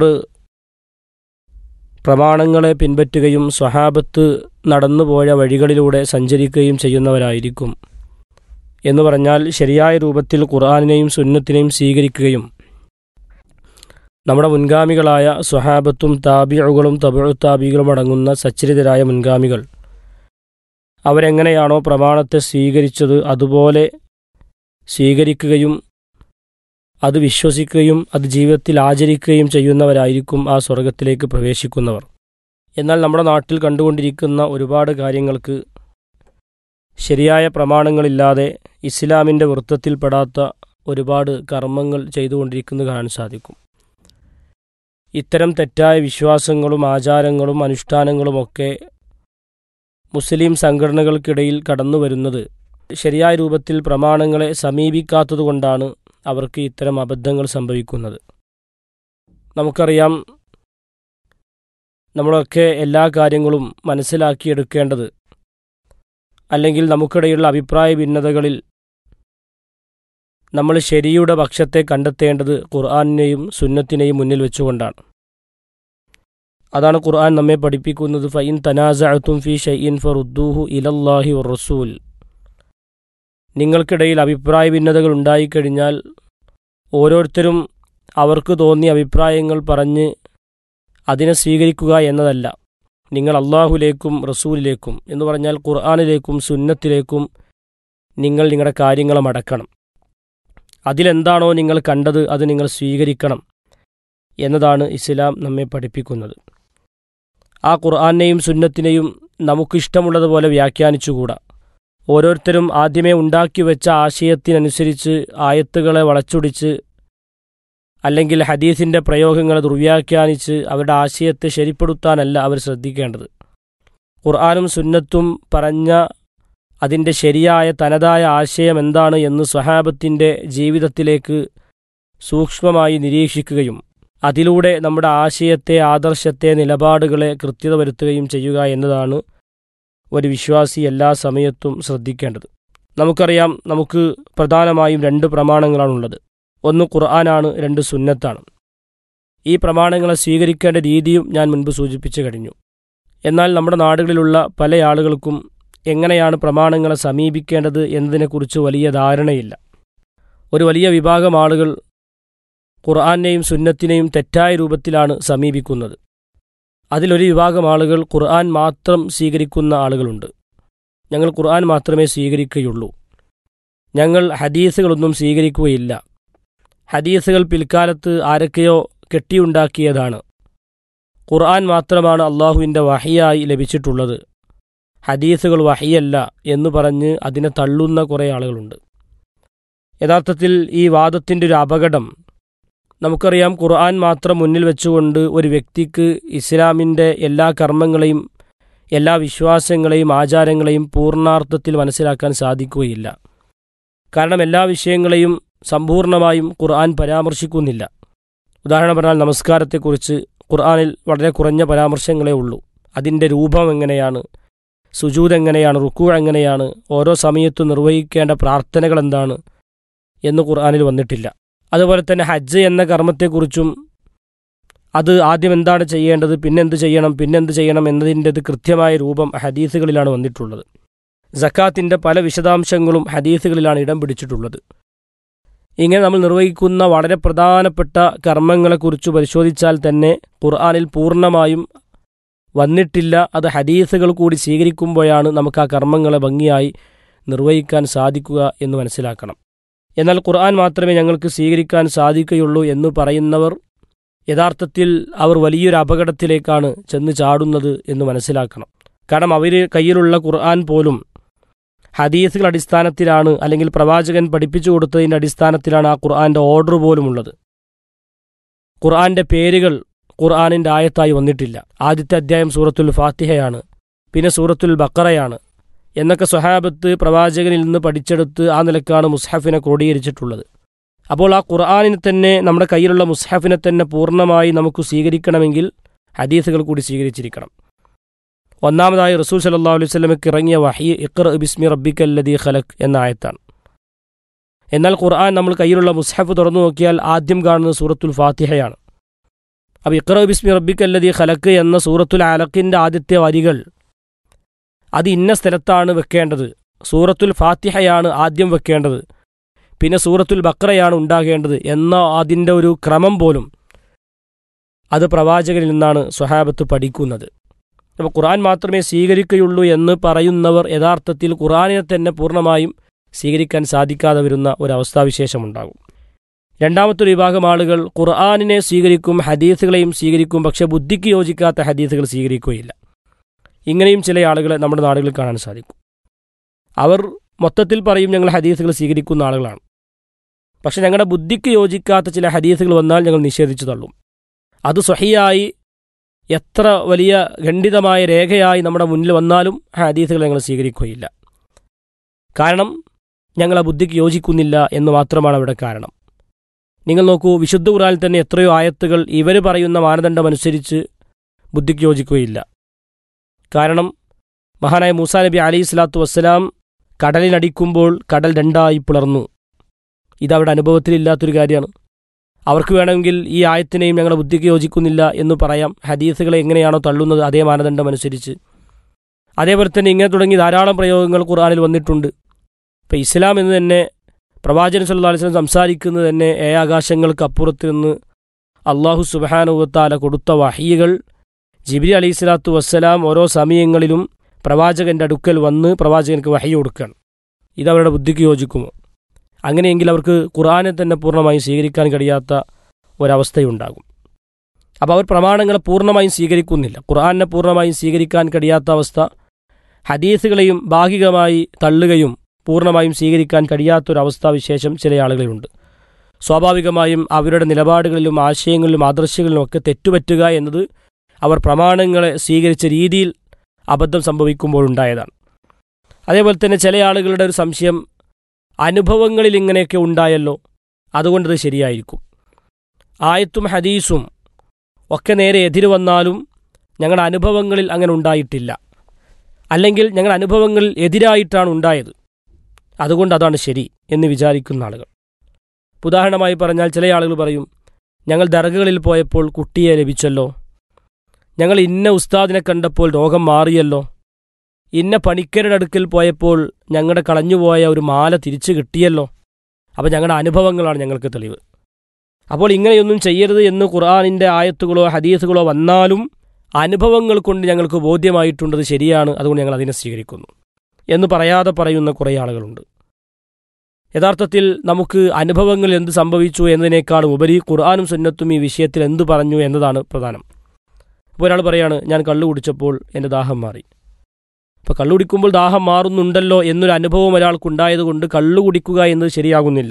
പ്രമാണങ്ങളെ പിൻപറ്റുകയും സ്വഹാബത്ത് നടന്നുപോയ വഴികളിലൂടെ സഞ്ചരിക്കുകയും ചെയ്യുന്നവരായിരിക്കും. എന്ന് പറഞ്ഞാൽ ശരിയായ രൂപത്തിൽ ഖുർആനിനെയും സുന്നത്തിനെയും സ്വീകരിക്കുകയും നമ്മുടെ മുൻഗാമികളായ സ്വഹാബത്തും താബിഉകളും തബഉ താബികളും അടങ്ങുന്ന സച്ചരിതരായ മുൻഗാമികൾ അവരെങ്ങനെയാണോ പ്രമാണത്തെ സ്വീകരിച്ചത് അതുപോലെ സ്വീകരിക്കുകയും അത് വിശ്വസിക്കുകയും അത് ജീവിതത്തിൽ ആചരിക്കുകയും ചെയ്യുന്നവരായിരിക്കും ആ സ്വർഗത്തിലേക്ക് പ്രവേശിക്കുന്നവർ. എന്നാൽ നമ്മുടെ നാട്ടിൽ കണ്ടുകൊണ്ടിരിക്കുന്ന ഒരുപാട് കാര്യങ്ങൾക്ക് ശരിയായ പ്രമാണങ്ങളില്ലാതെ ഇസ്ലാമിൻ്റെ വൃത്തത്തിൽപ്പെടാത്ത ഒരുപാട് കർമ്മങ്ങൾ ചെയ്തുകൊണ്ടിരിക്കുന്നത് കാണാൻ സാധിക്കും. ഇത്തരം തെറ്റായ വിശ്വാസങ്ങളും ആചാരങ്ങളും അനുഷ്ഠാനങ്ങളുമൊക്കെ മുസ്ലിം സംഘടനകൾക്കിടയിൽ കടന്നു വരുന്നത് ശരിയായ രൂപത്തിൽ പ്രമാണങ്ങളെ സമീപിക്കാത്തതുകൊണ്ടാണ് അവർക്ക് ഇത്തരം അബദ്ധങ്ങൾ സംഭവിക്കുന്നത്. നമുക്കറിയാം, നമ്മളൊക്കെ എല്ലാ കാര്യങ്ങളും മനസ്സിലാക്കിയെടുക്കേണ്ടത്, അല്ലെങ്കിൽ നമുക്കിടയിലുള്ള അഭിപ്രായ ഭിന്നതകളിൽ നമ്മൾ ശരിയുടെ പക്ഷത്തെ കണ്ടെത്തേണ്ടത് ഖുർആനിനെയും സുന്നത്തിനെയും മുന്നിൽ വെച്ചുകൊണ്ടാണ്. അതാണ് ഖുർആൻ നമ്മെ പഠിപ്പിക്കുന്നത്, ഫഇൻ തനാസഅതും ഫീ ഷൈഇൻ ഫറുദ്ദൂഹു ഇലല്ലാഹി വറസൂൽ. നിങ്ങൾക്കിടയിൽ അഭിപ്രായ ഭിന്നതകൾ ഉണ്ടായിക്കഴിഞ്ഞാൽ ഓരോരുത്തരും അവർക്ക് തോന്നിയ അഭിപ്രായങ്ങൾ പറഞ്ഞ് അതിനെ സ്വീകരിക്കുക എന്നതല്ല, നിങ്ങൾ അള്ളാഹുലേക്കും റസൂലിലേക്കും എന്ന് പറഞ്ഞാൽ ഖുർആനിലേക്കും സുന്നത്തിലേക്കും നിങ്ങൾ നിങ്ങളുടെ കാര്യങ്ങളെ മടക്കണം. അതിലെന്താണോ നിങ്ങൾ കണ്ടത് അത് നിങ്ങൾ സ്വീകരിക്കണം എന്നതാണ് ഇസ്ലാം നമ്മെ പഠിപ്പിക്കുന്നത്. ആ ഖുർആനെയും സുന്നത്തിനെയും നമുക്കിഷ്ടമുള്ളതുപോലെ വ്യാഖ്യാനിച്ചുകൂടാ. ഓരോരുത്തരും ആദ്യമേ ഉണ്ടാക്കി വെച്ച ആശയത്തിനനുസരിച്ച് ആയത്തുകളെ വളച്ചൊടിച്ച് അല്ലെങ്കിൽ ഹദീസിൻ്റെ പ്രയോഗങ്ങളെ ദുർവ്യാഖ്യാനിച്ച് അവരുടെ ആശയത്തെ ശരിപ്പെടുത്താനല്ല അവർ ശ്രദ്ധിക്കേണ്ടത്. ഖുർആനും സുന്നത്തും പറഞ്ഞ അതിൻ്റെ ശരിയായ തനതായ ആശയം എന്താണ് എന്ന് സ്വഹാബത്തിൻ്റെ ജീവിതത്തിലേക്ക് സൂക്ഷ്മമായി നിരീക്ഷിക്കുകയും അതിലൂടെ നമ്മുടെ ആശയത്തെ, ആദർശത്തെ, നിലപാടുകളെ കൃത്യത വരുത്തുകയും ചെയ്യുക എന്നതാണ് ഒരു വിശ്വാസി എല്ലാ സമയത്തും ശ്രദ്ധിക്കേണ്ടത്. നമുക്കറിയാം, നമുക്ക് പ്രധാനമായും രണ്ട് പ്രമാണങ്ങളാണുള്ളത്. ഒന്ന് ഖുർആനാണ്, രണ്ട് സുന്നത്താണ്. ഈ പ്രമാണങ്ങളെ സ്വീകരിക്കേണ്ട രീതിയും ഞാൻ മുൻപ് സൂചിപ്പിച്ചു കഴിഞ്ഞു. എന്നാൽ നമ്മുടെ നാടുകളിലുള്ള പല ആളുകൾക്കും എങ്ങനെയാണ് പ്രമാണങ്ങളെ സമീപിക്കേണ്ടത് എന്നതിനെക്കുറിച്ച് വലിയ ധാരണയില്ല. ഒരു വലിയ വിഭാഗം ആളുകൾ ഖുർആനെയും സുന്നത്തിനെയും തെറ്റായ രൂപത്തിലാണ് സമീപിക്കുന്നത്. അതിലൊരു വിഭാഗം ആളുകൾ ഖുർആൻ മാത്രം സ്വീകരിക്കുന്ന ആളുകളുണ്ട്. ഞങ്ങൾ ഖുർആൻ മാത്രമേ സ്വീകരിക്കുകയുള്ളൂ, ഞങ്ങൾ ഹദീസുകളൊന്നും സ്വീകരിക്കുകയില്ല, ഹദീസുകൾ പിൽക്കാലത്ത് ആരൊക്കെയോ കെട്ടിയുണ്ടാക്കിയതാണ്, ഖുർആൻ മാത്രമാണ് അള്ളാഹുവിൻ്റെ വഹിയായി ലഭിച്ചിട്ടുള്ളത്, ഹദീസുകൾ വഹിയല്ല എന്ന് പറഞ്ഞ് അതിനെ തള്ളുന്ന കുറേ ആളുകളുണ്ട്. യഥാർത്ഥത്തിൽ ഈ വാദത്തിൻ്റെ ഒരു അപകടം നമുക്കറിയാം. ഖുർആൻ മാത്രം മുന്നിൽ വെച്ചുകൊണ്ട് ഒരു വ്യക്തിക്ക് ഇസ്ലാമിൻ്റെ എല്ലാ കർമ്മങ്ങളെയും എല്ലാ വിശ്വാസങ്ങളെയും ആചാരങ്ങളെയും പൂർണ്ണാർത്ഥത്തിൽ മനസ്സിലാക്കാൻ സാധിക്കുകയില്ല. കാരണം എല്ലാ വിഷയങ്ങളെയും സമ്പൂർണ്ണമായും ഖുർആൻ പരാമർശിക്കുന്നില്ല. ഉദാഹരണം പറഞ്ഞാൽ നമസ്കാരത്തെക്കുറിച്ച് ഖുർആനിൽ വളരെ കുറഞ്ഞ പരാമർശങ്ങളേ ഉള്ളൂ. അതിൻ്റെ രൂപം എങ്ങനെയാണ്, സുജൂദ് എങ്ങനെയാണ്, റുക്കൂ എങ്ങനെയാണ്, ഓരോ സമയത്തും നിർവഹിക്കേണ്ട പ്രാർത്ഥനകൾ എന്താണ് എന്ന് ഖുർആനിൽ വന്നിട്ടില്ല. അതുപോലെ തന്നെ ഹജ്ജ് എന്ന കർമ്മത്തെക്കുറിച്ചും അത് ആദ്യം എന്താണ് ചെയ്യേണ്ടത്, പിന്നെന്ത് ചെയ്യണം, പിന്നെന്ത് ചെയ്യണം എന്നതിൻ്റെ കൃത്യമായ രൂപം ഹദീസുകളിലാണ് വന്നിട്ടുള്ളത്. സക്കാത്തിൻ്റെ പല വിശദാംശങ്ങളും ഹദീസുകളിലാണ് ഇടം പിടിച്ചിട്ടുള്ളത്. ഇങ്ങനെ നമ്മൾ നിർവഹിക്കുന്ന വളരെ പ്രധാനപ്പെട്ട കർമ്മങ്ങളെക്കുറിച്ച് പരിശോധിച്ചാൽ തന്നെ ഖുർആനിൽ പൂർണ്ണമായും വന്നിട്ടില്ല. അത് ഹദീസുകൾ കൂടി സ്വീകരിക്കുമ്പോഴാണ് നമുക്ക് ആ കർമ്മങ്ങളെ ഭംഗിയായി നിർവഹിക്കാൻ സാധിക്കുക എന്ന് മനസ്സിലാക്കണം. എന്നാൽ ഖുർആൻ മാത്രമേ ഞങ്ങൾക്ക് സ്വീകരിക്കാൻ സാധിക്കുകയുള്ളൂ എന്ന് പറയുന്നവർ യഥാർത്ഥത്തിൽ അവർ വലിയൊരു അപകടത്തിലേക്കാണ് ചെന്ന് ചാടുന്നത് എന്ന് മനസ്സിലാക്കണം. കാരണം അവർ കയ്യിലുള്ള ഖുർആൻ പോലും ഹദീസുകളുടെ അടിസ്ഥാനത്തിലാണ്, അല്ലെങ്കിൽ പ്രവാചകൻ പഠിപ്പിച്ചു കൊടുത്തതിൻ്റെ അടിസ്ഥാനത്തിലാണ് ആ ഖുർആൻ്റെ ഓർഡർ പോലുമുള്ളത്. ഖുർആൻ്റെ പേരുകൾ ഖുർആനിൻ്റെ ആയത്തായി വന്നിട്ടില്ല. ആദ്യത്തെ അധ്യായം സൂറത്തുൽ ഫാത്തിഹയാണ്, പിന്നെ സൂറത്തുൽ ബഖറയാണ് എന്നൊക്കെ സ്വഹാബത്ത് പ്രവാചകനിൽ നിന്ന് പഠിച്ചെടുത്ത് ആ നിലക്കാണ് മുസ്ഹഫിനെ ക്രോഡീകരിച്ചിട്ടുള്ളത്. അപ്പോൾ ആ ഖുർആനിനെ തന്നെ, നമ്മുടെ കയ്യിലുള്ള മുസ്ഹഫിനെ തന്നെ പൂർണ്ണമായി നമുക്ക് സ്വീകരിക്കണമെങ്കിൽ ഹദീസുകൾ കൂടി സ്വീകരിച്ചിരിക്കണം. ഒന്നാമതായി റസൂൽ സല്ലല്ലാഹു അലൈഹി വസല്ലമയ്ക്ക് ഇറങ്ങിയ വഹി ഇഖ്റ ബിസ്മി റബ്ബിക്കല്ലദീ ഖലഖ് എന്ന ആയത്താണ്. എന്നാൽ ഖുർആൻ നമ്മൾ കയ്യിലുള്ള മുസ്ഹഫ് തുറന്നു നോക്കിയാൽ ആദ്യം കാണുന്നത് സൂറത്തുൽ ഫാത്തിഹയാണ്. അപ്പോൾ ഇഖ്റ ബിസ്മി റബ്ബിക്കല്ലദീ ഖലഖ് എന്ന സൂറത്തുൽ അലഖിൻ്റെ ആദ്യത്തെ വരികൾ അത് ഇന്ന സ്ഥലത്താണ് വെക്കേണ്ടത്, സൂറത്തുൽ ഫാത്തിഹയാണ് ആദ്യം വെക്കേണ്ടത്, പിന്നെ സൂറത്തുൽ ബഖറയാണ് ഉണ്ടാകേണ്ടത് എന്ന അതിൻ്റെ ഒരു ക്രമം പോലും അത് പ്രവാചകനിൽ നിന്നാണ് സ്വഹാബത്ത് പഠിക്കുന്നത്. അപ്പോൾ ഖുർആൻ മാത്രമേ സ്വീകരിക്കുകയുള്ളൂ എന്ന് പറയുന്നവർ യഥാർത്ഥത്തിൽ ഖുർആനിനെ തന്നെ പൂർണ്ണമായും സ്വീകരിക്കാൻ സാധിക്കാതെ വരുന്ന ഒരവസ്ഥാവിശേഷമുണ്ടാകും. രണ്ടാമത്തെ വിഭാഗം ആളുകൾ ഖുർആനിനെ സ്വീകരിക്കും, ഹദീസുകളെയും സ്വീകരിക്കും, പക്ഷേ ബുദ്ധിക്ക് യോജിക്കാത്ത ഹദീസുകൾ സ്വീകരിക്കുകയില്ല. ഇങ്ങനെയും ചില ആളുകളെ നമ്മുടെ നാടുകളിൽ കാണാൻ സാധിക്കും. അവർ മൊത്തത്തിൽ പറയും ഞങ്ങൾ ഹദീസുകൾ സ്വീകരിക്കുന്ന ആളുകളാണ്, പക്ഷെ ഞങ്ങളുടെ ബുദ്ധിക്ക് യോജിക്കാത്ത ചില ഹദീസുകൾ വന്നാൽ ഞങ്ങൾ നിഷേധിച്ചു തള്ളും. അത് സ്വഹിയായി എത്ര വലിയ ഖണ്ഡിതമായ രേഖയായി നമ്മുടെ മുന്നിൽ വന്നാലും ഹദീസുകൾ ഞങ്ങൾ സ്വീകരിക്കുകയില്ല. കാരണം ഞങ്ങൾ ആ ബുദ്ധിക്ക് യോജിക്കുന്നില്ല എന്ന് മാത്രമാണ് അവിടെ കാരണം. നിങ്ങൾ നോക്കൂ, വിശുദ്ധ ഖുർആനിൽ തന്നെ എത്രയോ ആയത്തുകൾ ഇവർ പറയുന്ന മാനദണ്ഡമനുസരിച്ച് ബുദ്ധിക്ക് യോജിക്കുകയില്ല. കാരണം മഹാനായ മൂസാ നബി അലൈഹി സ്വലാത്തു വസ്സലാം കടലിനടിക്കുമ്പോൾ കടൽ രണ്ടായി പിളർന്നു. ഇതവരുടെ അനുഭവത്തിലില്ലാത്തൊരു കാര്യമാണ്. അവർക്ക് വേണമെങ്കിൽ ഈ ആയത്തിനെയും ഞങ്ങളുടെ ബുദ്ധിക്ക് യോജിക്കുന്നില്ല എന്ന് പറയാം, ഹദീസുകളെ എങ്ങനെയാണോ തള്ളുന്നത് അതേ മാനദണ്ഡമനുസരിച്ച്. അതേപോലെ തന്നെ ഇങ്ങനെ തുടങ്ങി ധാരാളം പ്രയോഗങ്ങൾ ഖുർആനിൽ വന്നിട്ടുണ്ട്. ഇപ്പം ഇസ്ലാം എന്ന് തന്നെ പ്രവാചകൻ സല്ലല്ലാഹു അലൈഹി വസല്ലം സംസാരിക്കുന്നത് തന്നെ ഏഴാകാശങ്ങൾക്ക് അപ്പുറത്ത് നിന്ന് അള്ളാഹു സുബ്ഹാനഹു വ തആല കൊടുത്ത വഹീകൾ ജിബ്രീൽ അലൈഹി സ്വലാത്തു വസ്സലാം ഓരോ സമയങ്ങളിലും പ്രവാചകൻ്റെ അടുക്കൽ വന്ന് പ്രവാചകർക്ക് വഹി കൊടുക്കുകയാണ്. ഇതവരുടെ ബുദ്ധിക്ക് യോജിക്കുമോ? അങ്ങനെയെങ്കിൽ അവർക്ക് ഖുർആനെ തന്നെ പൂർണ്ണമായും സ്വീകരിക്കാൻ കഴിയാത്ത ഒരവസ്ഥയുണ്ടാകും. അപ്പോൾ അവർ പ്രമാണങ്ങളെ പൂർണ്ണമായും സ്വീകരിക്കുന്നില്ല. ഖുർആനെ പൂർണ്ണമായും സ്വീകരിക്കാൻ കഴിയാത്ത അവസ്ഥ, ഹദീസുകളെയും ഭാഗികമായി തള്ളുകയും പൂർണ്ണമായും സ്വീകരിക്കാൻ കഴിയാത്തൊരവസ്ഥാവിശേഷം ചില ആളുകളുണ്ട്. സ്വാഭാവികമായും അവരുടെ നിലപാടുകളിലും ആശയങ്ങളിലും ആദർശങ്ങളിലും ഒക്കെ തെറ്റുപറ്റുക എന്നത് അവർ പ്രമാണങ്ങളെ സ്വീകരിച്ച രീതിയിൽ അബദ്ധം സംഭവിക്കുമ്പോഴുണ്ടായതാണ്. അതേപോലെ തന്നെ ചില ആളുകളുടെ ഒരു സംശയം, അനുഭവങ്ങളിൽ ഇങ്ങനെയൊക്കെ ഉണ്ടായല്ലോ, അതുകൊണ്ടത് ശരിയായിരിക്കും. ആയത്തും ഹദീസും ഒക്കെ നേരെ എതിര് വന്നാലും ഞങ്ങളുടെ അനുഭവങ്ങളിൽ അങ്ങനെ ഉണ്ടായിട്ടില്ല, അല്ലെങ്കിൽ ഞങ്ങളുടെ അനുഭവങ്ങളിൽ എതിരായിട്ടാണ് ഉണ്ടായത്, അതുകൊണ്ട് അതാണ് ശരി എന്ന് വിചാരിക്കുന്ന ആളുകൾ. ഉദാഹരണമായി പറഞ്ഞാൽ ചില ആളുകൾ പറയും, ഞങ്ങൾ ദർഗകളിൽ പോയപ്പോൾ കുട്ടിയെ ലഭിച്ചല്ലോ, ഞങ്ങൾ ഇന്ന ഉസ്താദിനെ കണ്ടപ്പോൾ രോഗം മാറിയല്ലോ, ഇന്ന പണിക്കരുടെ അടുക്കൽ പോയപ്പോൾ ഞങ്ങളുടെ കളഞ്ഞുപോയ ഒരു മാല തിരിച്ചു കിട്ടിയല്ലോ, അപ്പോൾ ഞങ്ങളുടെ അനുഭവങ്ങളാണ് ഞങ്ങൾക്ക് തെളിവ്. അപ്പോൾ ഇങ്ങനെയൊന്നും ചെയ്യരുത് എന്ന് ഖുർആനിൻ്റെ ആയത്തുകളോ ഹദീസുകളോ വന്നാലും അനുഭവങ്ങൾ കൊണ്ട് ഞങ്ങൾക്ക് ബോധ്യമായിട്ടുണ്ടത് ശരിയാണ്, അതുകൊണ്ട് ഞങ്ങൾ അതിനെ സ്വീകരിക്കുന്നു. എന്ന് പറയാതെ പറയുന്ന കുറേ ആളുകളുണ്ട്. യഥാർത്ഥത്തിൽ നമുക്ക് അനുഭവങ്ങൾ എന്ത് സംഭവിച്ചു എന്നതിനേക്കാളും ഉപരി ഖുർആനും സുന്നത്തും ഈ വിഷയത്തിൽ എന്ത് പറഞ്ഞു എന്നതാണ് പ്രധാനം. ഇപ്പോൾ ഒരാൾ പറയാണ്, ഞാൻ കള്ളു കുടിച്ചപ്പോൾ എൻ്റെ ദാഹം മാറി. അപ്പോൾ കള്ളു കുടിക്കുമ്പോൾ ദാഹം മാറുന്നുണ്ടല്ലോ എന്നൊരു അനുഭവം ഒരാൾക്കുണ്ടായതുകൊണ്ട് കള്ളു കുടിക്കുക എന്നത് ശരിയാകുന്നില്ല.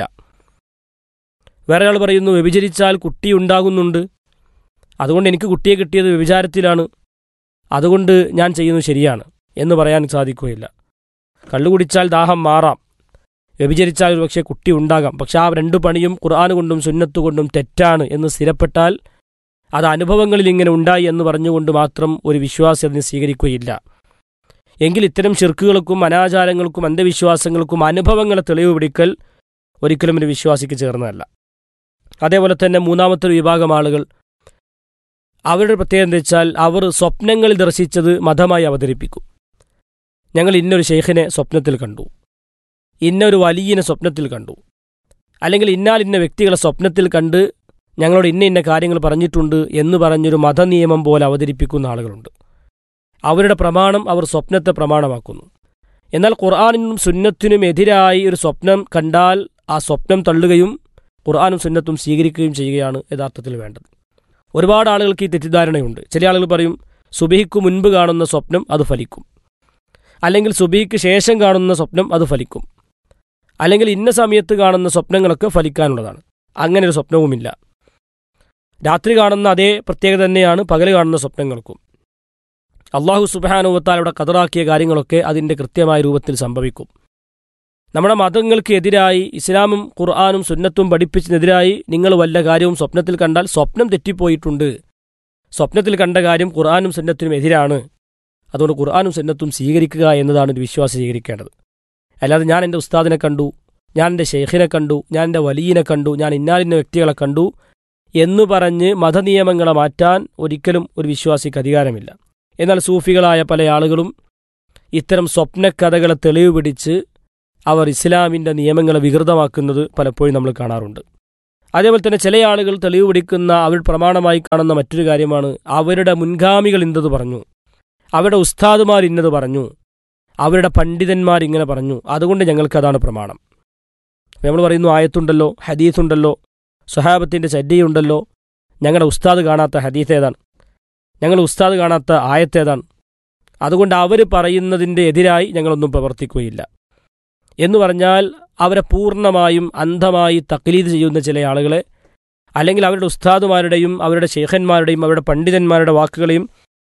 വേറെ ആൾ പറയുന്നു, വ്യഭിചരിച്ചാൽ കുട്ടി ഉണ്ടാകുന്നുണ്ട്, അതുകൊണ്ട് എനിക്ക് കുട്ടിയെ കിട്ടിയത് വ്യഭിചാരത്തിലാണ്, അതുകൊണ്ട് ഞാൻ ചെയ്യുന്നത് ശരിയാണ് എന്ന് പറയാൻ സാധിക്കുകയില്ല. കള്ളു കുടിച്ചാൽ ദാഹം മാറാം, വ്യഭിചരിച്ചാൽ ഒരു പക്ഷേ കുട്ടി ഉണ്ടാകാം. പക്ഷെ ആ രണ്ടു പണിയും ഖുർആൻ കൊണ്ടും സുന്നത്ത് കൊണ്ടും തെറ്റാണ് എന്ന് സ്ഥിരപ്പെട്ടാൽ അത് അനുഭവങ്ങളിൽ ഇങ്ങനെ ഉണ്ടായി എന്ന് പറഞ്ഞുകൊണ്ട് മാത്രം ഒരു വിശ്വാസി അതിനെ സ്വീകരിക്കുകയില്ല. എങ്കിൽ ഇത്തരം ശിർക്കുകൾക്കും അനാചാരങ്ങൾക്കും അന്ധവിശ്വാസങ്ങൾക്കും അനുഭവങ്ങളെ തെളിവ് പിടിക്കൽ ഒരിക്കലും ഒരു വിശ്വാസിക്ക് ചേർന്നതല്ല. അതേപോലെ തന്നെ മൂന്നാമത്തെ ഒരു വിഭാഗം ആളുകൾ, അവരുടെ പ്രത്യേകത എന്താ വെച്ചാൽ അവർ സ്വപ്നങ്ങളിൽ ദർശിച്ചത് മതമായി അവതരിപ്പിക്കും. ഞങ്ങൾ ഇന്നൊരു ഷെയ്ഖിനെ സ്വപ്നത്തിൽ കണ്ടു, ഇന്നൊരു വലിയനെ സ്വപ്നത്തിൽ കണ്ടു, അല്ലെങ്കിൽ ഇന്നാൽ ഇന്ന വ്യക്തികളെ സ്വപ്നത്തിൽ കണ്ട് ഞങ്ങളോട് ഇന്ന ഇന്ന കാര്യങ്ങൾ പറഞ്ഞിട്ടുണ്ട് എന്ന് പറഞ്ഞൊരു മതനിയമം പോലെ അവതരിപ്പിക്കുന്ന ആളുകളുണ്ട്. അവരുടെ പ്രമാണം അവർ സ്വപ്നത്തെ പ്രമാണമാക്കുന്നു. എന്നാൽ ഖുർആനിനും സുന്നത്തിനും എതിരായി ഒരു സ്വപ്നം കണ്ടാൽ ആ സ്വപ്നം തള്ളുകയും ഖുർആനും സുന്നത്തും സ്വീകരിക്കുകയും ചെയ്യുകയാണ് യഥാർത്ഥത്തിൽ വേണ്ടത്. ഒരുപാട് ആളുകൾക്ക് ഈ തെറ്റിദ്ധാരണയുണ്ട്. ചില ആളുകൾ പറയും, സുബഹിക്ക് മുൻപ് കാണുന്ന സ്വപ്നം അത് ഫലിക്കും, അല്ലെങ്കിൽ സുബഹിക്ക് ശേഷം കാണുന്ന സ്വപ്നം അത് ഫലിക്കും, അല്ലെങ്കിൽ ഇന്ന സമയത്ത് കാണുന്ന സ്വപ്നങ്ങളൊക്കെ ഫലിക്കാനുള്ളതാണ്. അങ്ങനെ ഒരു സ്വപ്നവുമില്ല. രാത്രി കാണുന്ന അതേ പ്രത്യേകത തന്നെയാണ് പകൽ കാണുന്ന സ്വപ്നങ്ങൾക്കും. അള്ളാഹു സുബ്ഹാനഹു വ തആല ഇവിടെ ഖദറാക്കിയ കാര്യങ്ങളൊക്കെ അതിൻ്റെ കൃത്യമായ രൂപത്തിൽ സംഭവിക്കും. നമ്മുടെ മതങ്ങൾക്ക് എതിരായി ഇസ്ലാമും ഖുർആനും സുന്നത്തും പഠിപ്പിച്ചതിനെതിരായി നിങ്ങൾ വല്ല കാര്യവും സ്വപ്നത്തിൽ കണ്ടാൽ സ്വപ്നം തെറ്റിപ്പോയിട്ടുണ്ട്, സ്വപ്നത്തിൽ കണ്ട കാര്യം ഖുർആനും സുന്നത്തിനും എതിരാണ്, അതുകൊണ്ട് ഖുർആനും സുന്നത്തും സ്വീകരിക്കുക എന്നതാണ് ഒരു വിശ്വാസം സ്വീകരിക്കേണ്ടത്. അല്ലാതെ ഞാൻ എൻ്റെ ഉസ്താദിനെ കണ്ടു, ഞാൻ എൻ്റെ ഷെയ്ഖിനെ കണ്ടു, ഞാൻ എൻ്റെ വലിയനെ കണ്ടു, ഞാൻ ഇന്നാലിന്ന വ്യക്തികളെ കണ്ടു എന്ന് പറഞ്ഞ് മതനിയമങ്ങളെ മാറ്റാൻ ഒരിക്കലും ഒരു വിശ്വാസിക്ക് അധികാരമില്ല. എന്നാൽ സൂഫികളായ പല ആളുകളും ഇത്തരം സ്വപ്നക്കഥകളെ തെളിവ് പിടിച്ച് അവർ ഇസ്ലാമിൻ്റെ നിയമങ്ങളെ വികൃതമാക്കുന്നത് പലപ്പോഴും നമ്മൾ കാണാറുണ്ട്. അതേപോലെ തന്നെ ചില ആളുകൾ തെളിവ് പിടിക്കുന്ന അവർ പ്രമാണമായി കാണുന്ന മറ്റൊരു കാര്യമാണ്, അവരുടെ മുൻഗാമികൾ ഇന്നത് പറഞ്ഞു, അവരുടെ ഉസ്താദുമാർ ഇന്നത് പറഞ്ഞു, അവരുടെ പണ്ഡിതന്മാർ ഇങ്ങനെ പറഞ്ഞു, അതുകൊണ്ട് ഞങ്ങൾക്കതാണ് പ്രമാണം. നമ്മൾ പറയുന്നു, ആയത്തുണ്ടല്ലോ, ഹദീസുണ്ടല്ലോ, സ്വഹാബത്തിൻ്റെ ചര്യയുണ്ടല്ലോ, ഞങ്ങളുടെ ഉസ്താദ് കാണാത്ത ഹദീസ് ഏതാണ്, ഞങ്ങളുടെ ഉസ്താദ് കാണാത്ത ആയത്തേതാണ്, അതുകൊണ്ട് അവർ പറയുന്നതിൻ്റെ എതിരായി ഞങ്ങളൊന്നും പ്രവർത്തിക്കുകയില്ല എന്ന് പറഞ്ഞാൽ അവരെ പൂർണ്ണമായും അന്ധമായി തഖ്ലീദ് ചെയ്യുന്ന ചില ആളുകളെ, അല്ലെങ്കിൽ അവരുടെ ഉസ്താദുമാരുടെയും അവരുടെ ശൈഖന്മാരുടെയും അവരുടെ പണ്ഡിതന്മാരുടെ വാക്കുകളെയും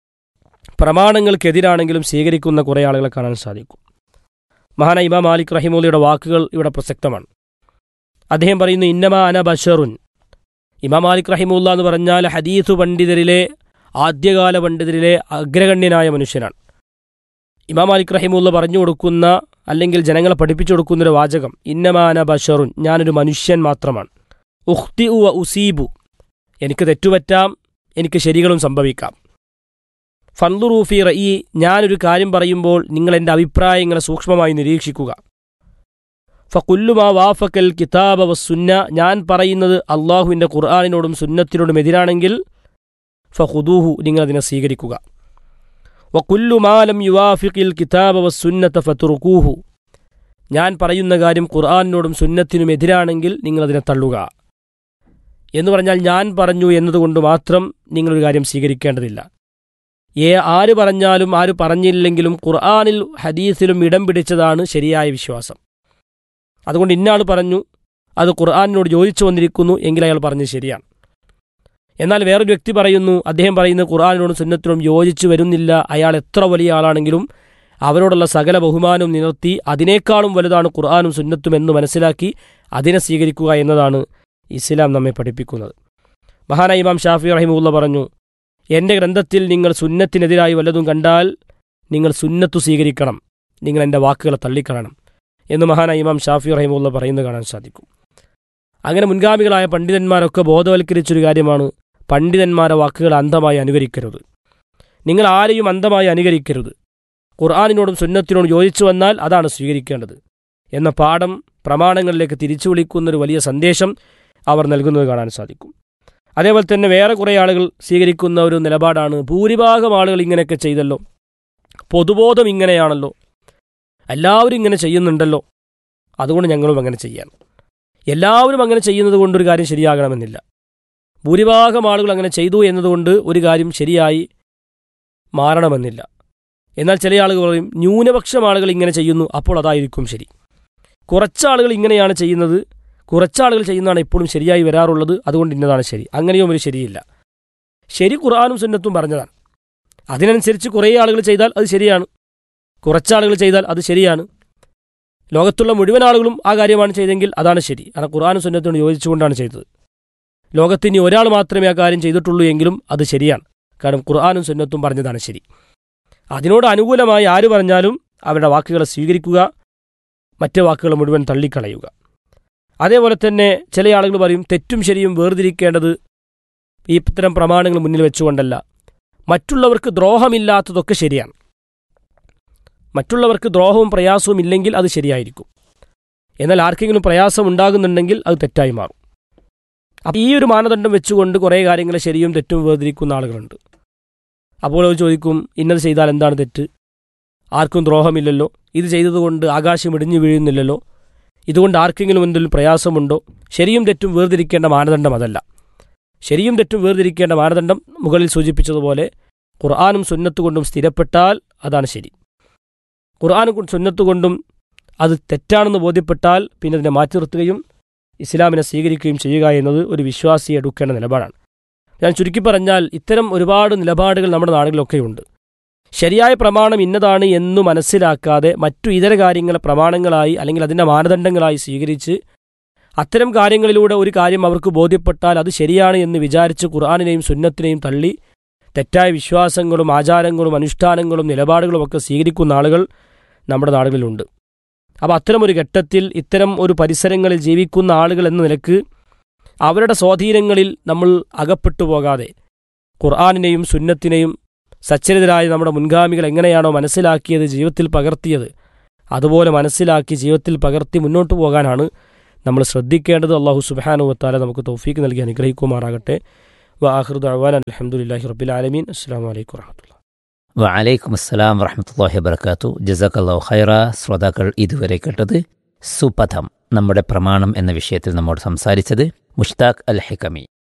പ്രമാണങ്ങൾക്കെതിരാണെങ്കിലും സ്വീകരിക്കുന്ന കുറേ ആളുകളെ കാണാൻ സാധിക്കും. മഹാനായ ഇമാം മാലിക് റഹിമഹുള്ളയുടെ വാക്കുകൾ ഇവിടെ പ്രസക്തമാണ്. അദ്ദേഹം പറയുന്നു, ഇന്നമാ അന ബശറുൻ. ഇമാം മാലിക് റഹിമഹുല്ല എന്ന് പറഞ്ഞാൽ ഹദീസ് പണ്ഡിതരിലെ ആദ്യകാല പണ്ഡിതരിലെ അഗ്രഗണ്യനായ മനുഷ്യനാണ്. ഇമാം മാലിക് റഹിമഹുല്ല പറഞ്ഞു കൊടുക്കുന്ന അല്ലെങ്കിൽ ജനങ്ങളെ പഠിപ്പിച്ചു കൊടുക്കുന്നൊരു വാചകം, ഇന്നമാ അന ബശറുൻ, ഞാനൊരു മനുഷ്യൻ മാത്രമാണ്. ഉഖ്തിഉ വ ഉസീബു, എനിക്ക് തെറ്റുപറ്റാം, എനിക്ക് ശരികളും സംഭവിക്കാം. ഫൻദുറൂ ഫീ റഈ, ഞാനൊരു കാര്യം പറയുമ്പോൾ നിങ്ങൾ എൻ്റെ അഭിപ്രായങ്ങളെ സൂക്ഷ്മമായി നിരീക്ഷിക്കുക. ഫഖുല്ലു മാ വാഫക്കൽ കിതാബ വസ്സുന്ന, ഞാൻ പറയുന്നത് അള്ളാഹുവിൻ്റെ ഖുർആനിനോടും സുന്നത്തിനോടും എതിരാണെങ്കിൽ ഫഖുദൂഹു, നിങ്ങളതിനെ സ്വീകരിക്കുക. വഖുല്ലു മാ ലം യുവാഫിഖിൽ കിതാബ വസ്സുന്നത ഫതുർകൂഹു, ഞാൻ പറയുന്ന കാര്യം ഖുർആനിനോടും സുന്നത്തിനും എതിരാണെങ്കിൽ നിങ്ങളതിനെ തള്ളുക. എന്ന് പറഞ്ഞാൽ ഞാൻ പറഞ്ഞു എന്നതുകൊണ്ട് മാത്രം നിങ്ങളൊരു കാര്യം സ്വീകരിക്കേണ്ടതില്ല. ഏ ആര് പറഞ്ഞാലും ആര് പറഞ്ഞില്ലെങ്കിലും ഖുർആനിൽ ഹദീസിലും ഇടം പിടിച്ചതാണ് ശരിയായ വിശ്വാസം. അതുകൊണ്ട് ഇന്നയാൾ പറഞ്ഞു, അത് ഖുർആനിനോട് യോജിച്ചു വന്നിരിക്കുന്നു എങ്കിൽ അയാൾ പറഞ്ഞത് ശരിയാണ്. എന്നാൽ വേറൊരു വ്യക്തി പറയുന്നു, അദ്ദേഹം പറയുന്നത് ഖുർആനിനോടും സുന്നത്തിനോടും യോജിച്ചു വരുന്നില്ല, അയാൾ എത്ര വലിയ ആളാണെങ്കിലും അവരോടുള്ള സകല ബഹുമാനവും നിലർത്തി അതിനേക്കാളും വലുതാണ് ഖുർആനും സുന്നത്തും എന്ന് മനസ്സിലാക്കി അതിനെ സ്വീകരിക്കുക എന്നതാണ് ഇസ്ലാം നമ്മെ പഠിപ്പിക്കുന്നത്. മഹാനായ ഇമാം ഷാഫി റഹിമഹുല്ല പറഞ്ഞു, എൻ്റെ ഗ്രന്ഥത്തിൽ നിങ്ങൾ സുന്നത്തിനെതിരായി വല്ലതും കണ്ടാൽ നിങ്ങൾ സുന്നത്തു സ്വീകരിക്കണം, നിങ്ങൾ എൻ്റെ വാക്കുകളെ തള്ളിക്കളയണം എന്ന് മഹാനായ ഇമാം ഷാഫി റഹിമഹുല്ല പറയുന്നത് കാണാൻ സാധിക്കും. അങ്ങനെ മുൻഗാമികളായ പണ്ഡിതന്മാരൊക്കെ ബോധവൽക്കരിച്ചൊരു കാര്യമാണ്, പണ്ഡിതന്മാരെ വാക്കുകൾ അന്ധമായി അനുകരിക്കരുത്. നിങ്ങൾ ആരെയും അന്ധമായി അനുകരിക്കരുത്. ഖുർആനിനോടും സുന്നത്തിനോടും യോജിച്ചു വന്നാൽ അതാണ് സ്വീകരിക്കേണ്ടത് എന്ന പാഠം പ്രമാണങ്ങളിലേക്ക് തിരിച്ചു വിളിക്കുന്നൊരു വലിയ സന്ദേശം അവർ നൽകുന്നത് കാണാൻ സാധിക്കും. അതേപോലെ തന്നെ വേറെ കുറേ ആളുകൾ സ്വീകരിക്കുന്ന ഒരു നിലപാടാണ്, ഭൂരിഭാഗം ആളുകൾ ഇങ്ങനെയൊക്കെ ചെയ്തല്ലോ, പൊതുബോധം ഇങ്ങനെയാണല്ലോ, എല്ലാവരും ഇങ്ങനെ ചെയ്യുന്നുണ്ടല്ലോ, അതുകൊണ്ട് ഞങ്ങളും അങ്ങനെ ചെയ്യാൻ. എല്ലാവരും അങ്ങനെ ചെയ്യുന്നത് കൊണ്ടൊരു കാര്യം ശരിയാകണമെന്നില്ല. ഭൂരിഭാഗം ആളുകൾ അങ്ങനെ ചെയ്തു എന്നതുകൊണ്ട് ഒരു കാര്യം ശരിയായി മാറണമെന്നില്ല. എന്നാൽ ചില ആളുകൾ പറയും ന്യൂനപക്ഷം ആളുകൾ ഇങ്ങനെ ചെയ്യുന്നു, അപ്പോൾ അതായിരിക്കും ശരി. കുറച്ചാളുകൾ ഇങ്ങനെയാണ് ചെയ്യുന്നത്, കുറച്ചാളുകൾ ചെയ്യുന്നതാണ് എപ്പോഴും ശരിയായി വരാറുള്ളത്, അതുകൊണ്ട് ഇന്നതാണ് ശരി. അങ്ങനെയും ഒരു ശരിയില്ല. ശരി ഖുർആനും സുന്നത്തും പറഞ്ഞതാണ്. അതിനനുസരിച്ച് കുറേ ആളുകൾ ചെയ്താൽ അത് ശരിയാണ്, കുറച്ചാളുകൾ ചെയ്താൽ അത് ശരിയാണ്. ലോകത്തുള്ള മുഴുവൻ ആളുകളും ആ കാര്യമാണ് ചെയ്തെങ്കിൽ അതാണ് ശരി. കാരണം ഖുർആനും സുന്നത്തോട് യോജിച്ചുകൊണ്ടാണ് ചെയ്തത്. ലോകത്തിന് ഒരാൾ മാത്രമേ ആ കാര്യം ചെയ്തിട്ടുള്ളൂ എങ്കിലും അത് ശരിയാണ്. കാരണം ഖുർആനും സുന്നത്തും പറഞ്ഞതാണ് ശരി. അതിനോട് അനുകൂലമായി ആര് പറഞ്ഞാലും അവരുടെ വാക്കുകളെ സ്വീകരിക്കുക, മറ്റു വാക്കുകൾ മുഴുവൻ തള്ളിക്കളയുക. അതേപോലെ തന്നെ ചില ആളുകൾ പറയും തെറ്റും ശരിയും വേർതിരിക്കേണ്ടത് ഈ ഇത്തരം പ്രമാണങ്ങൾ മുന്നിൽ വെച്ചുകൊണ്ടല്ല, മറ്റുള്ളവർക്ക് ദ്രോഹമില്ലാത്തതൊക്കെ ശരിയാണ്. മറ്റുള്ളവർക്ക് ദ്രോഹവും പ്രയാസവും ഇല്ലെങ്കിൽ അത് ശരിയായിരിക്കും. എന്നാൽ ആർക്കെങ്കിലും പ്രയാസം ഉണ്ടാകുന്നുണ്ടെങ്കിൽ അത് തെറ്റായി മാറും. അപ്പം ഈ ഒരു മാനദണ്ഡം വെച്ചുകൊണ്ട് കുറേ കാര്യങ്ങൾ ശരിയും തെറ്റും വേർതിരിക്കുന്ന ആളുകളുണ്ട്. അപ്പോൾ അവർ ചോദിക്കും ഇന്നത് ചെയ്താൽ എന്താണ് തെറ്റ്? ആർക്കും ദ്രോഹമില്ലല്ലോ, ഇത് ചെയ്തതുകൊണ്ട് ആകാശം ഇടിഞ്ഞു വീഴുന്നില്ലല്ലോ, ഇതുകൊണ്ട് ആർക്കെങ്കിലും എന്തെങ്കിലും പ്രയാസമുണ്ടോ? ശരിയും തെറ്റും വേർതിരിക്കേണ്ട മാനദണ്ഡം അതല്ല. ശരിയും തെറ്റും വേർതിരിക്കേണ്ട മാനദണ്ഡം മുകളിൽ സൂചിപ്പിച്ചതുപോലെ ഖുർആനും സുന്നത്ത് കൊണ്ടും സ്ഥിരപ്പെട്ടാൽ അതാണ് ശരി. ഖുർആനും സുന്നത്ത് കൊണ്ടും അത് തെറ്റാണെന്ന് ബോധ്യപ്പെട്ടാൽ പിന്നെ അതിനെ മാറ്റി നിർത്തുകയും ഇസ്ലാമിനെ സ്വീകരിക്കുകയും ചെയ്യുക എന്നത് ഒരു വിശ്വാസിയെ എടുക്കേണ്ട നിലപാടാണ്. ഞാൻ ചുരുക്കി പറഞ്ഞാൽ ഇത്തരം ഒരുപാട് നിലപാടുകൾ നമ്മുടെ നാടുകളിലൊക്കെയുണ്ട്. ശരിയായ പ്രമാണം ഇന്നതാണ് എന്നു മനസ്സിലാക്കാതെ മറ്റു ഇതര കാര്യങ്ങളെ പ്രമാണങ്ങളായി അല്ലെങ്കിൽ അതിൻ്റെ മാനദണ്ഡങ്ങളായി സ്വീകരിച്ച് അത്തരം കാര്യങ്ങളിലൂടെ ഒരു കാര്യം അവർക്ക് ബോധ്യപ്പെട്ടാൽ അത് ശരിയാണ് എന്ന് വിചാരിച്ച് ഖുർആനിനെയും സുന്നത്തിനെയും തള്ളി തെറ്റായ വിശ്വാസങ്ങളും ആചാരങ്ങളും അനുഷ്ഠാനങ്ങളും നിലപാടുകളും ഒക്കെ സ്വീകരിക്കുന്ന ആളുകൾ നമ്മുടെ നാടുകളിലുണ്ട്. അപ്പോൾ അത്തരമൊരു ഘട്ടത്തിൽ ഇത്തരം ഒരു പരിസരങ്ങളിൽ ജീവിക്കുന്ന ആളുകൾ എന്ന നിലക്ക് അവരുടെ സ്വാധീനങ്ങളിൽ നമ്മൾ അകപ്പെട്ടു പോകാതെ ഖുർആനിനെയും സുന്നത്തിനെയും സച്ചരിതരായ നമ്മുടെ മുൻഗാമികൾ എങ്ങനെയാണോ മനസ്സിലാക്കിയത്, ജീവിതത്തിൽ പകർത്തിയത്, അതുപോലെ മനസ്സിലാക്കി ജീവിതത്തിൽ പകർത്തി മുന്നോട്ട് പോകാനാണ് നമ്മൾ ശ്രദ്ധിക്കേണ്ടത്. അല്ലാഹു സുബ്ഹാനഹു വ തആല നമുക്ക് തൗഫീക്ക് നൽകി അനുഗ്രഹിക്കുമാറാകട്ടെ. വആഖിറു ദഅ്വാനാ അൽഹംദുലില്ലാഹി റബ്ബിൽ ആലമീൻ. അസ്സലാമു അലൈക്കും വറഹ്മത്തുള്ളാഹി വഅലൈക്കും അസ്സലാം വറഹ്മത്തുള്ളാഹി വബറകാത്തു. ജസാക്കല്ലാഹു ഖൈറ. ശ്രോതാക്കൾ ഇതുവരെ കേട്ടത് സുപഥം നമ്മുടെ പ്രമാണം എന്ന വിഷയത്തിൽ നമ്മോട് സംസാരിച്ചത് മുഷ്താഖ് അൽ ഹിക്കമി.